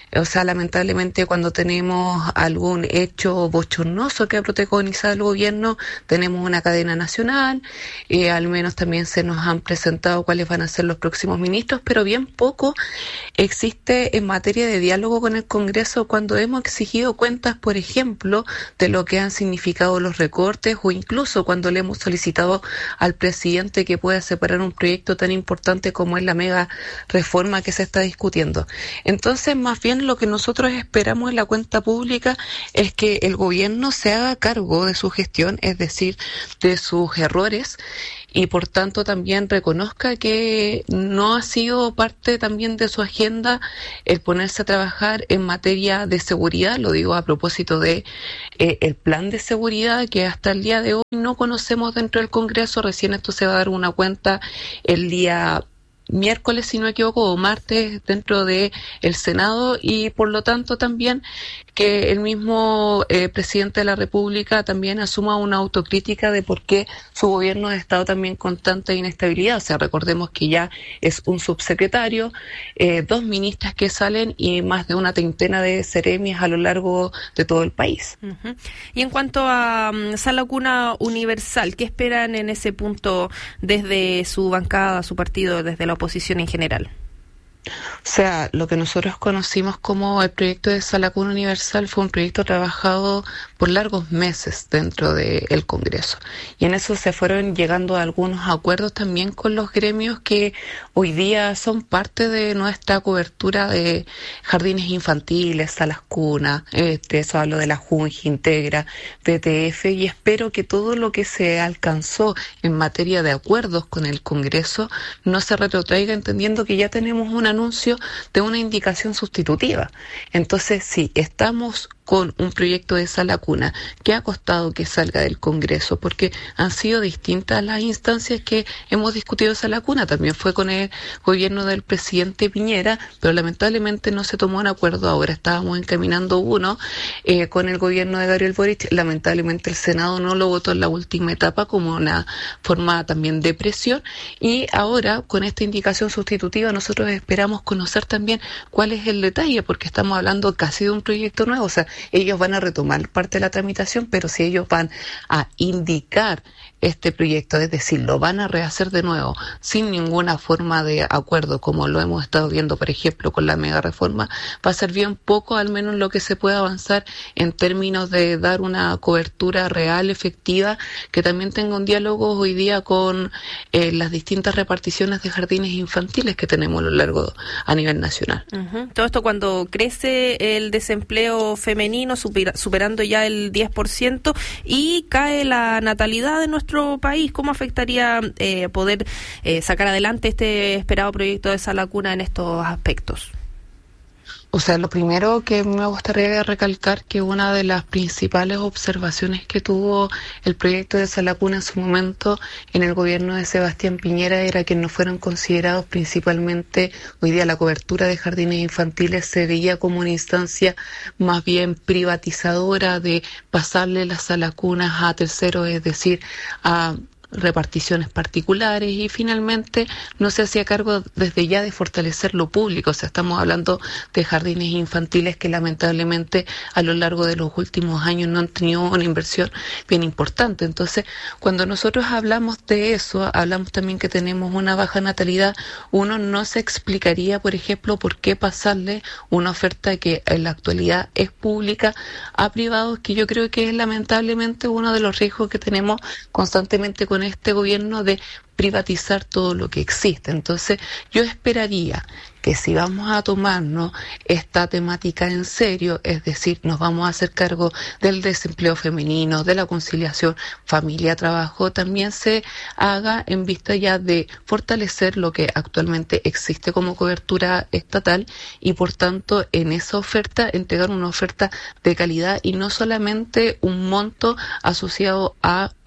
O sea, lamentablemente cuando tenemos algún hecho bochornoso que ha protagonizado el gobierno, tenemos una cadena nacional, eh, al menos también se nos han presentado cuáles van a ser los próximos ministros, pero bien poco existe en materia de diálogo con el Congreso cuando hemos exigido cuentas, por ejemplo, de lo que han significado los recortes o incluso cuando le hemos solicitado al presidente que pueda separar un proyecto tan importante como es la mega reforma que se está discutiendo. Entonces, más bien lo que nosotros esperamos en la cuenta pública es que el gobierno se haga cargo de su gestión, es decir, de sus errores, y por tanto también reconozca que no ha sido parte también de su agenda el ponerse a trabajar en materia de seguridad. Lo digo a propósito de eh, el plan de seguridad que hasta el día de hoy no conocemos dentro del Congreso. Recién esto se va a dar una cuenta el día miércoles, si no me equivoco, o martes dentro de el Senado, y por lo tanto también que el mismo eh, presidente de la República también asuma una autocrítica de por qué su gobierno ha estado también con tanta inestabilidad. O sea, recordemos que ya es un subsecretario, eh, dos ministras que salen y más de una treintena de seremias a lo largo de todo el país. Uh-huh. Y en cuanto a um, Sala Cuna Universal, ¿qué esperan en ese punto desde su bancada, su partido, desde la oposición en general? O sea, lo que nosotros conocimos como el proyecto de Sala Cuna Universal fue un proyecto trabajado por largos meses dentro del Congreso. Y en eso se fueron llegando a algunos acuerdos también con los gremios que hoy día son parte de nuestra cobertura de jardines infantiles, salas cunas, este, eso hablo de la Junji, Integra, P T F, y espero que todo lo que se alcanzó en materia de acuerdos con el Congreso no se retrotraiga, entendiendo que ya tenemos una anuncio de una indicación sustitutiva. Entonces, sí, estamos con un proyecto de Sala Cuna que ha costado que salga del Congreso, porque han sido distintas las instancias que hemos discutido Sala Cuna. También fue con el gobierno del presidente Piñera, pero lamentablemente no se tomó un acuerdo. Ahora estábamos encaminando uno eh, con el gobierno de Gabriel Boric. Lamentablemente el Senado no lo votó en la última etapa como una forma también de presión, y ahora con esta indicación sustitutiva nosotros esperamos conocer también cuál es el detalle, porque estamos hablando casi de un proyecto nuevo. O sea, ellos van a retomar parte de la tramitación, pero si ellos van a indicar este proyecto, es decir, lo van a rehacer de nuevo sin ninguna forma de acuerdo, como lo hemos estado viendo, por ejemplo, con la mega reforma, va a ser bien poco, al menos lo que se pueda avanzar en términos de dar una cobertura real, efectiva, que también tenga un diálogo hoy día con eh, las distintas reparticiones de jardines infantiles que tenemos a lo largo a nivel nacional. Uh-huh. Todo esto cuando crece el desempleo femenino, super, superando ya el diez por ciento, y cae la natalidad de nuestro país, ¿cómo afectaría eh, poder eh, sacar adelante este esperado proyecto de Sala Cuna en estos aspectos? O sea, lo primero que me gustaría recalcar que una de las principales observaciones que tuvo el proyecto de Sala Cuna en su momento en el gobierno de Sebastián Piñera era que no fueron considerados principalmente, hoy día la cobertura de jardines infantiles se veía como una instancia más bien privatizadora de pasarle las Sala Cunas a terceros, es decir, a reparticiones particulares, y finalmente no se hacía cargo desde ya de fortalecer lo público. O sea, estamos hablando de jardines infantiles que lamentablemente a lo largo de los últimos años no han tenido una inversión bien importante. Entonces, cuando nosotros hablamos de eso, hablamos también que tenemos una baja natalidad. Uno no se explicaría, por ejemplo, por qué pasarle una oferta que en la actualidad es pública a privados, que yo creo que es lamentablemente uno de los riesgos que tenemos constantemente con este gobierno de privatizar todo lo que existe. Entonces, yo esperaría que si vamos a tomarnos esta temática en serio, es decir, nos vamos a hacer cargo del desempleo femenino, de la conciliación familia-trabajo, también se haga en vista ya de fortalecer lo que actualmente existe como cobertura estatal, y por tanto en esa oferta entregar una oferta de calidad y no solamente un monto asociado a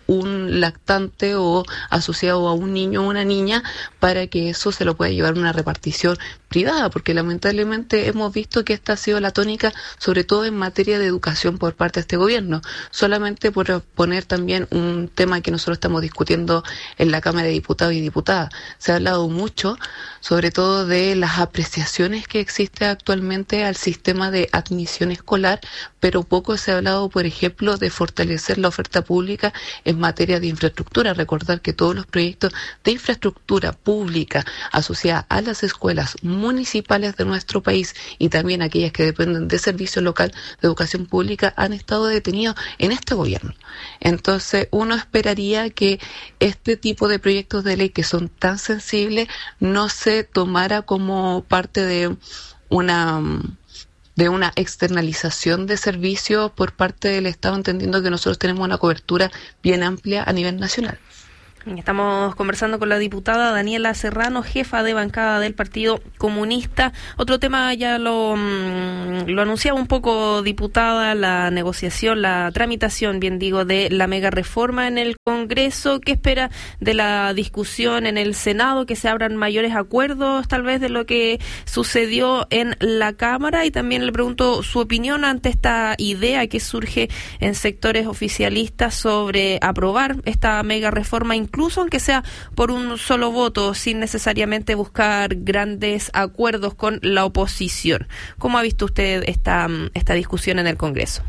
un lactante o asociado a un niño o una niña para que eso se lo pueda llevar a una repartición privada, porque lamentablemente hemos visto que esta ha sido la tónica, sobre todo en materia de educación por parte de este gobierno. Solamente por poner también un tema que nosotros estamos discutiendo en la Cámara de Diputados y Diputadas, se ha hablado mucho, sobre todo de las apreciaciones que existe actualmente al sistema de admisión escolar, pero poco se ha hablado, por ejemplo, de fortalecer la oferta pública en materia de infraestructura. Recordar que todos los proyectos de infraestructura pública asociada a las escuelas municipales de nuestro país y también aquellas que dependen de servicio local de educación pública han estado detenidos en este gobierno. Entonces, uno esperaría que este tipo de proyectos de ley que son tan sensibles no se tomara como parte de una de una externalización de servicios por parte del Estado, entendiendo que nosotros tenemos una cobertura bien amplia a nivel nacional. Estamos conversando con la diputada Daniela Serrano, jefa de bancada del Partido Comunista. Otro tema ya lo, lo anunciaba un poco, diputada, la negociación, la tramitación, bien digo, de la mega reforma en el Congreso. ¿Qué espera de la discusión en el Senado? ¿Que se abran mayores acuerdos tal vez de lo que sucedió en la Cámara? Y también le pregunto su opinión ante esta idea que surge en sectores oficialistas sobre aprobar esta mega reforma, incluso aunque sea por un solo voto, sin necesariamente buscar grandes acuerdos con la oposición. ¿Cómo ha visto usted esta, esta discusión en el Congreso?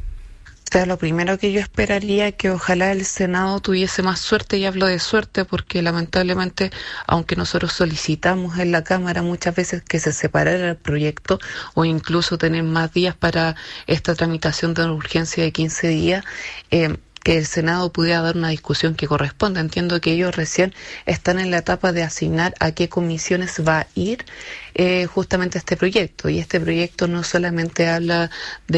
O sea, lo primero que yo esperaría es que ojalá el Senado tuviese más suerte, y hablo de suerte porque lamentablemente, aunque nosotros solicitamos en la Cámara muchas veces que se separara el proyecto o incluso tener más días para esta tramitación de una urgencia de quince días, eh, que el Senado pudiera dar una discusión que corresponda. Entiendo que ellos recién están en la etapa de asignar a qué comisiones va a ir eh, justamente este proyecto, y este proyecto no solamente habla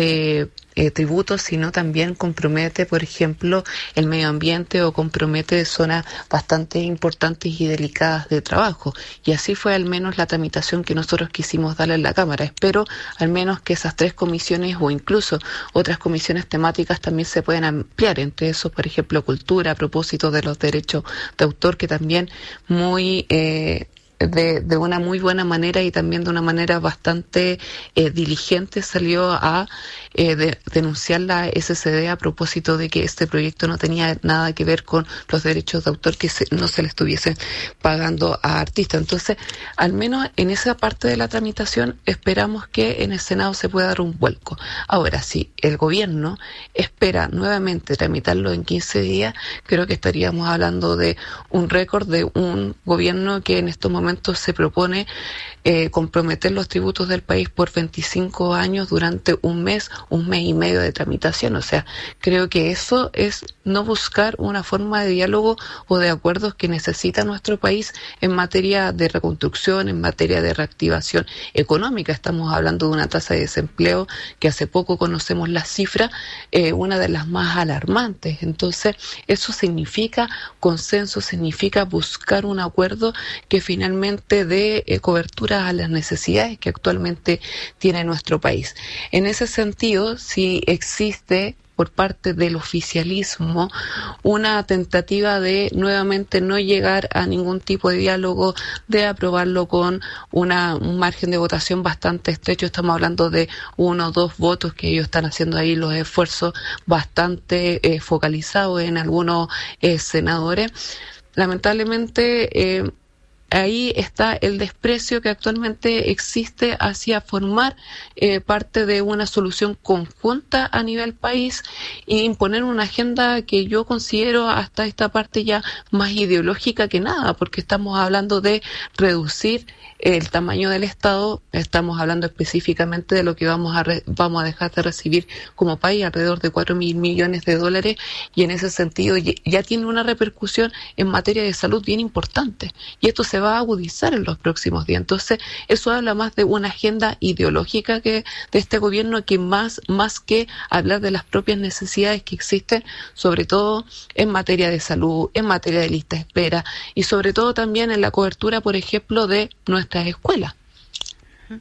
de Eh, tributos, sino también compromete, por ejemplo, el medio ambiente o compromete zonas bastante importantes y delicadas de trabajo. Y así fue al menos la tramitación que nosotros quisimos darle en la Cámara. Espero al menos que esas tres comisiones o incluso otras comisiones temáticas también se puedan ampliar. Entre eso, por ejemplo, cultura, a propósito de los derechos de autor, que también muy... Eh, De, de una muy buena manera y también de una manera bastante eh, diligente salió a eh, de, denunciar la S C D a propósito de que este proyecto no tenía nada que ver con los derechos de autor, que se, no se le estuviesen pagando a artistas. Entonces, al menos en esa parte de la tramitación esperamos que en el Senado se pueda dar un vuelco. Ahora, si el gobierno espera nuevamente tramitarlo en quince días, creo que estaríamos hablando de un récord de un gobierno que en estos momentos se propone eh, comprometer los tributos del país por veinticinco años durante un mes, un mes y medio de tramitación. O sea, creo que eso es no buscar una forma de diálogo o de acuerdos que necesita nuestro país en materia de reconstrucción, en materia de reactivación económica. Estamos hablando de una tasa de desempleo que hace poco conocemos la cifra, eh, una de las más alarmantes. Entonces, eso significa consenso, significa buscar un acuerdo que finalmente dé eh, cobertura a las necesidades que actualmente tiene nuestro país. En ese sentido, si existe por parte del oficialismo una tentativa de nuevamente no llegar a ningún tipo de diálogo, de aprobarlo con una, un margen de votación bastante estrecho. Estamos hablando de uno o dos votos, que ellos están haciendo ahí los esfuerzos bastante eh, focalizados en algunos eh, senadores. Lamentablemente, eh, ahí está el desprecio que actualmente existe hacia formar eh, parte de una solución conjunta a nivel país e imponer una agenda que yo considero hasta esta parte ya más ideológica que nada, porque estamos hablando de reducir el tamaño del Estado, estamos hablando específicamente de lo que vamos a re, vamos a dejar de recibir como país, alrededor de cuatro mil millones de dólares, y en ese sentido ya tiene una repercusión en materia de salud bien importante, y esto se va a agudizar en los próximos días. Entonces, eso habla más de una agenda ideológica que de este gobierno, que más, más que hablar de las propias necesidades que existen, sobre todo en materia de salud, en materia de lista de espera, y sobre todo también en la cobertura, por ejemplo, de nuestras escuelas.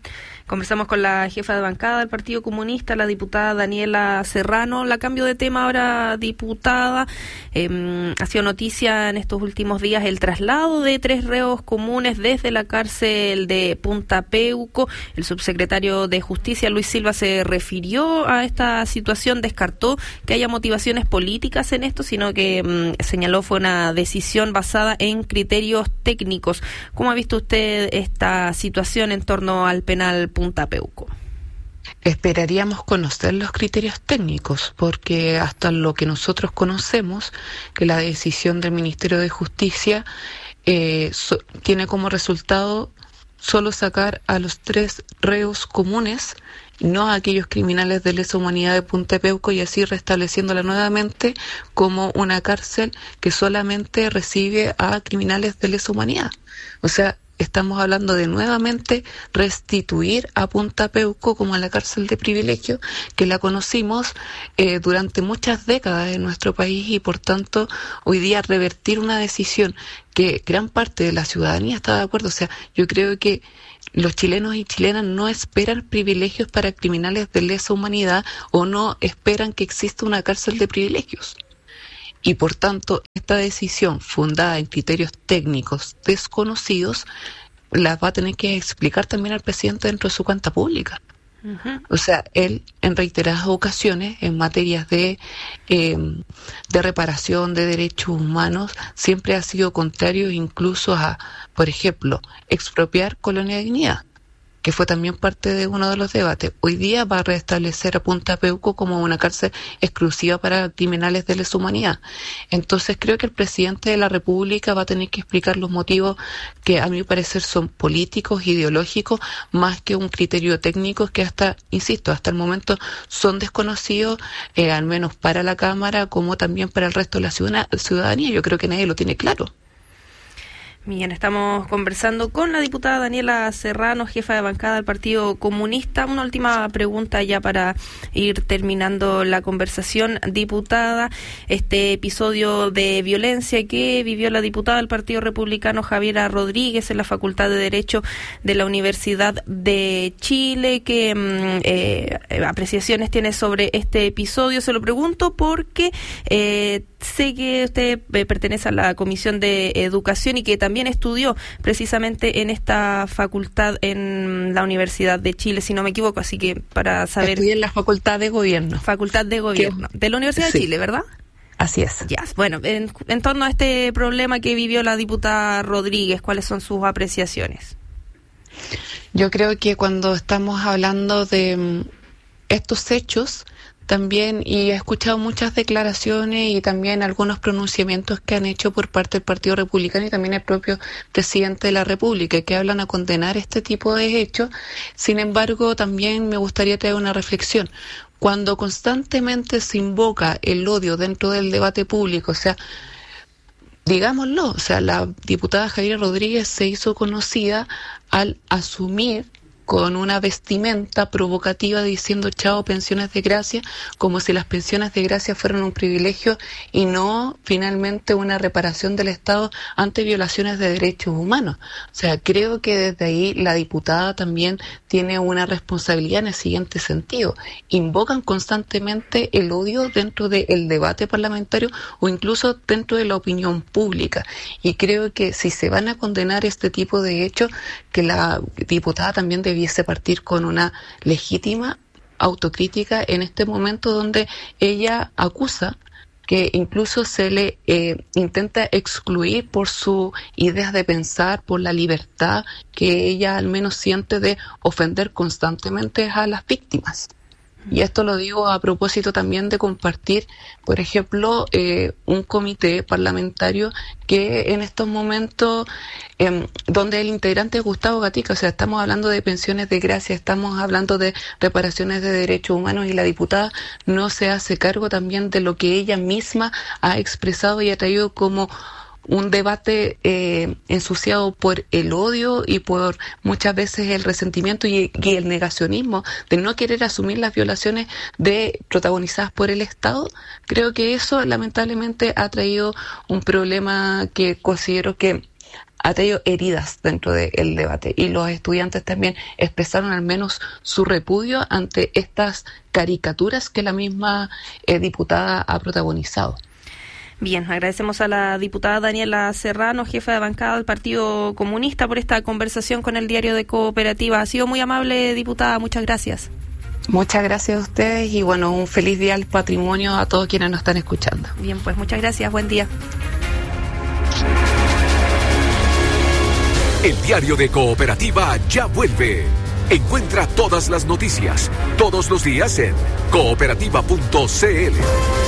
Conversamos con la jefa de bancada del Partido Comunista, la diputada Daniela Serrano. La cambio de tema ahora, diputada. Eh, ha sido noticia en estos últimos días el traslado de tres reos comunes desde la cárcel de Punta Peuco. El subsecretario de Justicia, Luis Silva, se refirió a esta situación, descartó que haya motivaciones políticas en esto, sino que mm, señaló fue una decisión basada en criterios técnicos. ¿Cómo ha visto usted esta situación en torno al penal Punta Peuco? Esperaríamos conocer los criterios técnicos, porque hasta lo que nosotros conocemos, que la decisión del Ministerio de Justicia eh, so, tiene como resultado solo sacar a los tres reos comunes, no a aquellos criminales de lesa humanidad de Punta Peuco, y así restableciéndola nuevamente como una cárcel que solamente recibe a criminales de lesa humanidad. O sea, estamos hablando de nuevamente restituir a Punta Peuco como a la cárcel de privilegio que la conocimos eh, durante muchas décadas en nuestro país, y por tanto hoy día revertir una decisión que gran parte de la ciudadanía está de acuerdo. O sea, yo creo que los chilenos y chilenas no esperan privilegios para criminales de lesa humanidad, o no esperan que exista una cárcel de privilegios. Y por tanto, esta decisión fundada en criterios técnicos desconocidos la va a tener que explicar también al presidente dentro de su cuenta pública. Uh-huh. O sea, él en reiteradas ocasiones en materias de eh, de reparación de derechos humanos siempre ha sido contrario incluso a, por ejemplo, expropiar Colonia Dignidad, que fue también parte de uno de los debates. Hoy día va a restablecer a Punta Peuco como una cárcel exclusiva para criminales de lesa humanidad. Entonces creo que el presidente de la República va a tener que explicar los motivos que a mi parecer son políticos, ideológicos, más que un criterio técnico que hasta, insisto, hasta el momento son desconocidos, eh, al menos para la Cámara como también para el resto de la ciudadanía. Yo creo que nadie lo tiene claro. Bien, estamos conversando con la diputada Daniela Serrano, jefa de bancada del Partido Comunista. Una última pregunta ya para ir terminando la conversación. Diputada, este episodio de violencia que vivió la diputada del Partido Republicano Javiera Rodríguez en la Facultad de Derecho de la Universidad de Chile, ¿qué eh, apreciaciones tiene sobre este episodio? Se lo pregunto porque eh, sé que usted eh, pertenece a la Comisión de Educación y que también estudió precisamente en esta facultad en la Universidad de Chile, si no me equivoco, así que para saber... Estudié en la Facultad de Gobierno. Facultad de Gobierno, ¿Qué? De la Universidad sí. de Chile, ¿verdad? Así es. Ya, bueno, en, en torno a este problema que vivió la diputada Rodríguez, ¿cuáles son sus apreciaciones? Yo creo que cuando estamos hablando de um, estos hechos, también, y he escuchado muchas declaraciones y también algunos pronunciamientos que han hecho por parte del Partido Republicano y también el propio presidente de la República, que hablan a condenar este tipo de hechos. Sin embargo, también me gustaría traer una reflexión. Cuando constantemente se invoca el odio dentro del debate público, o sea, digámoslo, o sea, la diputada Javiera Rodríguez se hizo conocida al asumir con una vestimenta provocativa diciendo chao pensiones de gracia, como si las pensiones de gracia fueran un privilegio y no finalmente una reparación del Estado ante violaciones de derechos humanos. O sea, creo que desde ahí la diputada también tiene una responsabilidad en el siguiente sentido. Invocan constantemente el odio dentro del debate parlamentario o incluso dentro de la opinión pública. Y creo que si se van a condenar este tipo de hechos, que la diputada también debiese partir con una legítima autocrítica en este momento donde ella acusa que incluso se le eh, intenta excluir por sus ideas de pensar, por la libertad que ella al menos siente de ofender constantemente a las víctimas. Y esto lo digo a propósito también de compartir, por ejemplo, eh, un comité parlamentario que en estos momentos, eh, donde el integrante es Gustavo Gatica, o sea, estamos hablando de pensiones de gracia, estamos hablando de reparaciones de derechos humanos y la diputada no se hace cargo también de lo que ella misma ha expresado y ha traído como un debate eh, ensuciado por el odio y por muchas veces el resentimiento y, y el negacionismo de no querer asumir las violaciones de protagonizadas por el Estado. Creo que eso lamentablemente ha traído un problema que considero que ha traído heridas dentro del debate. Y los estudiantes también expresaron al menos su repudio ante estas caricaturas que la misma eh, diputada ha protagonizado. Bien, agradecemos a la diputada Daniela Serrano, jefa de bancada del Partido Comunista, por esta conversación con el Diario de Cooperativa. Ha sido muy amable, diputada, muchas gracias. Muchas gracias a ustedes y bueno, un feliz día al patrimonio a todos quienes nos están escuchando. Bien, pues muchas gracias, buen día. El Diario de Cooperativa ya vuelve. Encuentra todas las noticias, todos los días en cooperativa punto c l.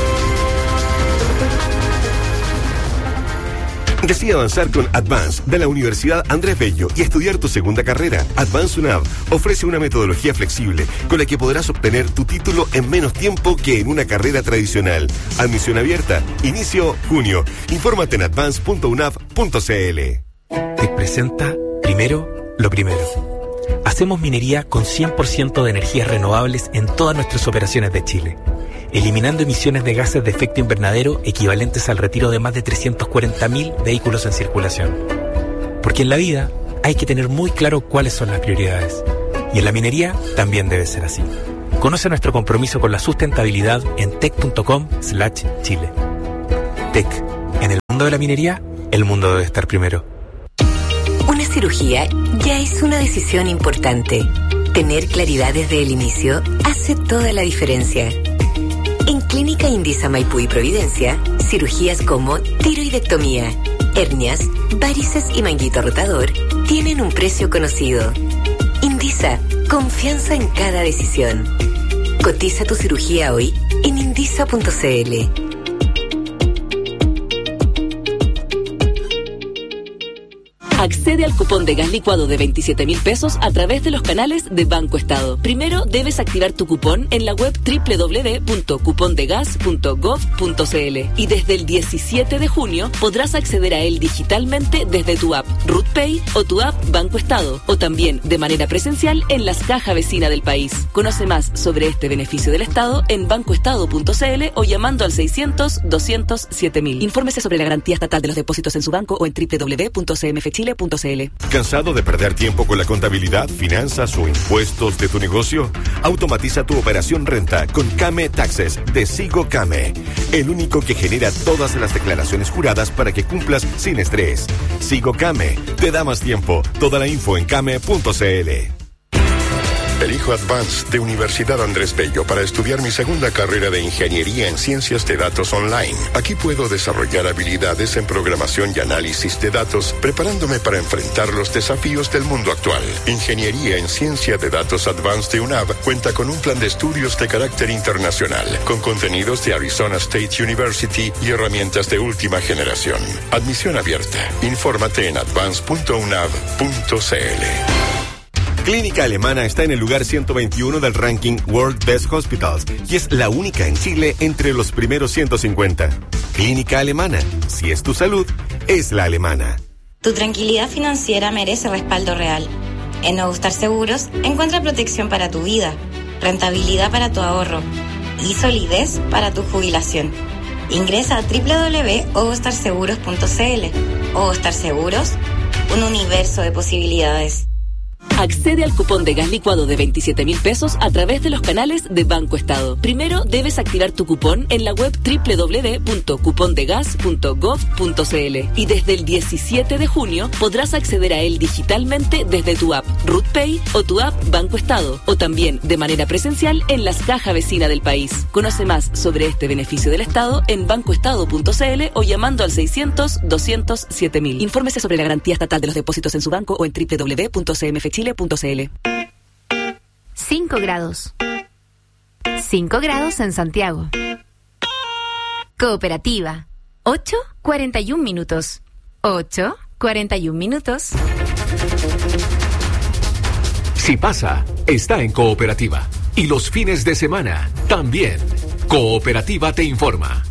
Decide avanzar con Advance de la Universidad Andrés Bello y estudiar tu segunda carrera. Advance UNAV ofrece una metodología flexible con la que podrás obtener tu título en menos tiempo que en una carrera tradicional. Admisión abierta. Inicio junio. Infórmate en advance punto u n a v punto c l. Te presenta primero lo primero. Hacemos minería con cien por ciento de energías renovables en todas nuestras operaciones de Chile, eliminando emisiones de gases de efecto invernadero equivalentes al retiro de más de trescientos cuarenta mil vehículos en circulación. Porque en la vida hay que tener muy claro cuáles son las prioridades. Y en la minería también debe ser así. Conoce nuestro compromiso con la sustentabilidad en tec punto com slash chile. Tec. En el mundo de la minería, el mundo debe estar primero. Una cirugía ya es una decisión importante. Tener claridad desde el inicio hace toda la diferencia. En Clínica Indisa Maipú y Providencia, cirugías como tiroidectomía, hernias, varices y manguito rotador tienen un precio conocido. Indisa, confianza en cada decisión. Cotiza tu cirugía hoy en indisa punto c l. Accede al cupón de gas licuado de veintisiete mil pesos a través de los canales de Banco Estado. Primero debes activar tu cupón en la web doble u doble u doble u punto cupondegas punto gov punto c l y desde el diecisiete de junio podrás acceder a él digitalmente desde tu app RutPay o tu app Banco Estado o también de manera presencial en las cajas vecinas del país. Conoce más sobre este beneficio del Estado en bancoestado punto c l o llamando al seiscientos, doscientos, siete mil. Infórmese sobre la garantía estatal de los depósitos en su banco o en doble u doble u doble u punto c m f chile punto c l. ¿Cansado de perder tiempo con la contabilidad, finanzas o impuestos de tu negocio? Automatiza tu operación renta con Came Taxes de Sigo Came, el único que genera todas las declaraciones juradas para que cumplas sin estrés. Sigo Came te da más tiempo. Toda la info en came punto c l. Elijo Advance de Universidad Andrés Bello para estudiar mi segunda carrera de Ingeniería en Ciencias de Datos Online. Aquí puedo desarrollar habilidades en programación y análisis de datos, preparándome para enfrentar los desafíos del mundo actual. Ingeniería en Ciencia de Datos Advanced de UNAV cuenta con un plan de estudios de carácter internacional, con contenidos de Arizona State University y herramientas de última generación. Admisión abierta. Infórmate en advance punto u n a v punto c l. Clínica Alemana está en el lugar ciento veintiuno del ranking World Best Hospitals y es la única en Chile entre los primeros ciento cincuenta. Clínica Alemana, si es tu salud, es la alemana. Tu tranquilidad financiera merece respaldo real. En Ogostar Seguros encuentra protección para tu vida, rentabilidad para tu ahorro y solidez para tu jubilación. Ingresa a doble u doble u doble u punto ogostar seguros punto c l. Ogostar Seguros, un universo de posibilidades. Accede al cupón de gas licuado de veintisiete mil pesos a través de los canales de Banco Estado. Primero debes activar tu cupón en la web doble u doble u doble u punto cupondegas punto gov punto c l y desde el diecisiete de junio podrás acceder a él digitalmente desde tu app RutPay o tu app Banco Estado o también de manera presencial en las cajas vecinas del país. Conoce más sobre este beneficio del Estado en bancoestado punto c l o llamando al seiscientos, doscientos, siete mil. Infórmese sobre la garantía estatal de los depósitos en su banco o en doble u doble u doble u punto c m f chile punto c l. cinco grados. cinco grados en Santiago. Cooperativa. ocho, cuarenta y un minutos. ocho, cuarenta y un minutos. Si pasa, está en Cooperativa. Y los fines de semana, también. Cooperativa te informa.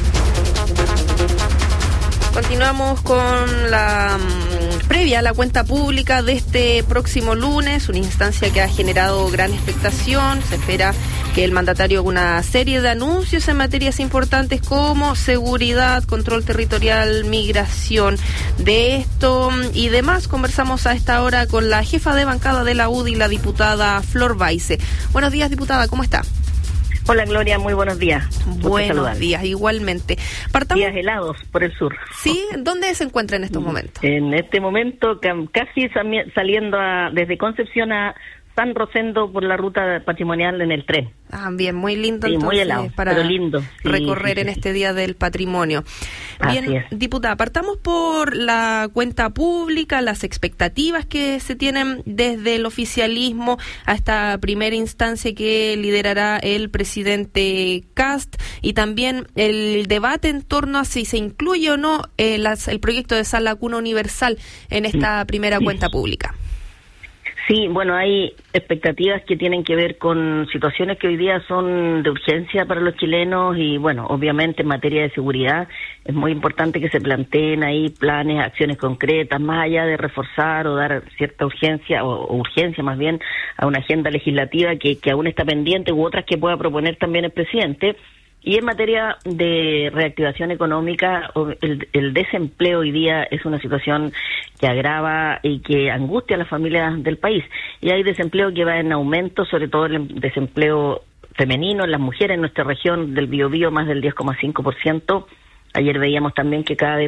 Continuamos con la um, previa a la cuenta pública de este próximo lunes, una instancia que ha generado gran expectación. Se espera que el mandatario haga una serie de anuncios en materias importantes como seguridad, control territorial, migración. De esto y demás conversamos a esta hora con la jefa de bancada de la U D I, la diputada Flor Baise. Buenos días, diputada, ¿cómo está? Hola, Gloria, muy buenos días. Buenos días, igualmente. Partamos... Días helados por el sur. ¿Sí? ¿Dónde se encuentra en estos momentos? En este momento, casi saliendo a, desde Concepción a San Rosendo por la ruta patrimonial en el tren. Ah, bien, muy lindo. Sí, entonces, muy helado, para pero lindo. Sí, recorrer sí, en sí. este Día del Patrimonio. Bien, Así es. diputada, partamos por la cuenta pública, las expectativas que se tienen desde el oficialismo a esta primera instancia que liderará el presidente Kast, y también el debate en torno a si se incluye o no eh, las, el proyecto de sala cuna universal en esta primera cuenta pública. Sí, bueno, hay expectativas que tienen que ver con situaciones que hoy día son de urgencia para los chilenos y, bueno, obviamente en materia de seguridad es muy importante que se planteen ahí planes, acciones concretas, más allá de reforzar o dar cierta urgencia, o, o urgencia más bien, a una agenda legislativa que, que aún está pendiente u otras que pueda proponer también el presidente. Y en materia de reactivación económica, el, el desempleo hoy día es una situación que agrava y que angustia a las familias del país. Y hay desempleo que va en aumento, sobre todo el desempleo femenino en las mujeres en nuestra región del Biobío, más del diez coma cinco por ciento. Ayer veíamos también que cada vez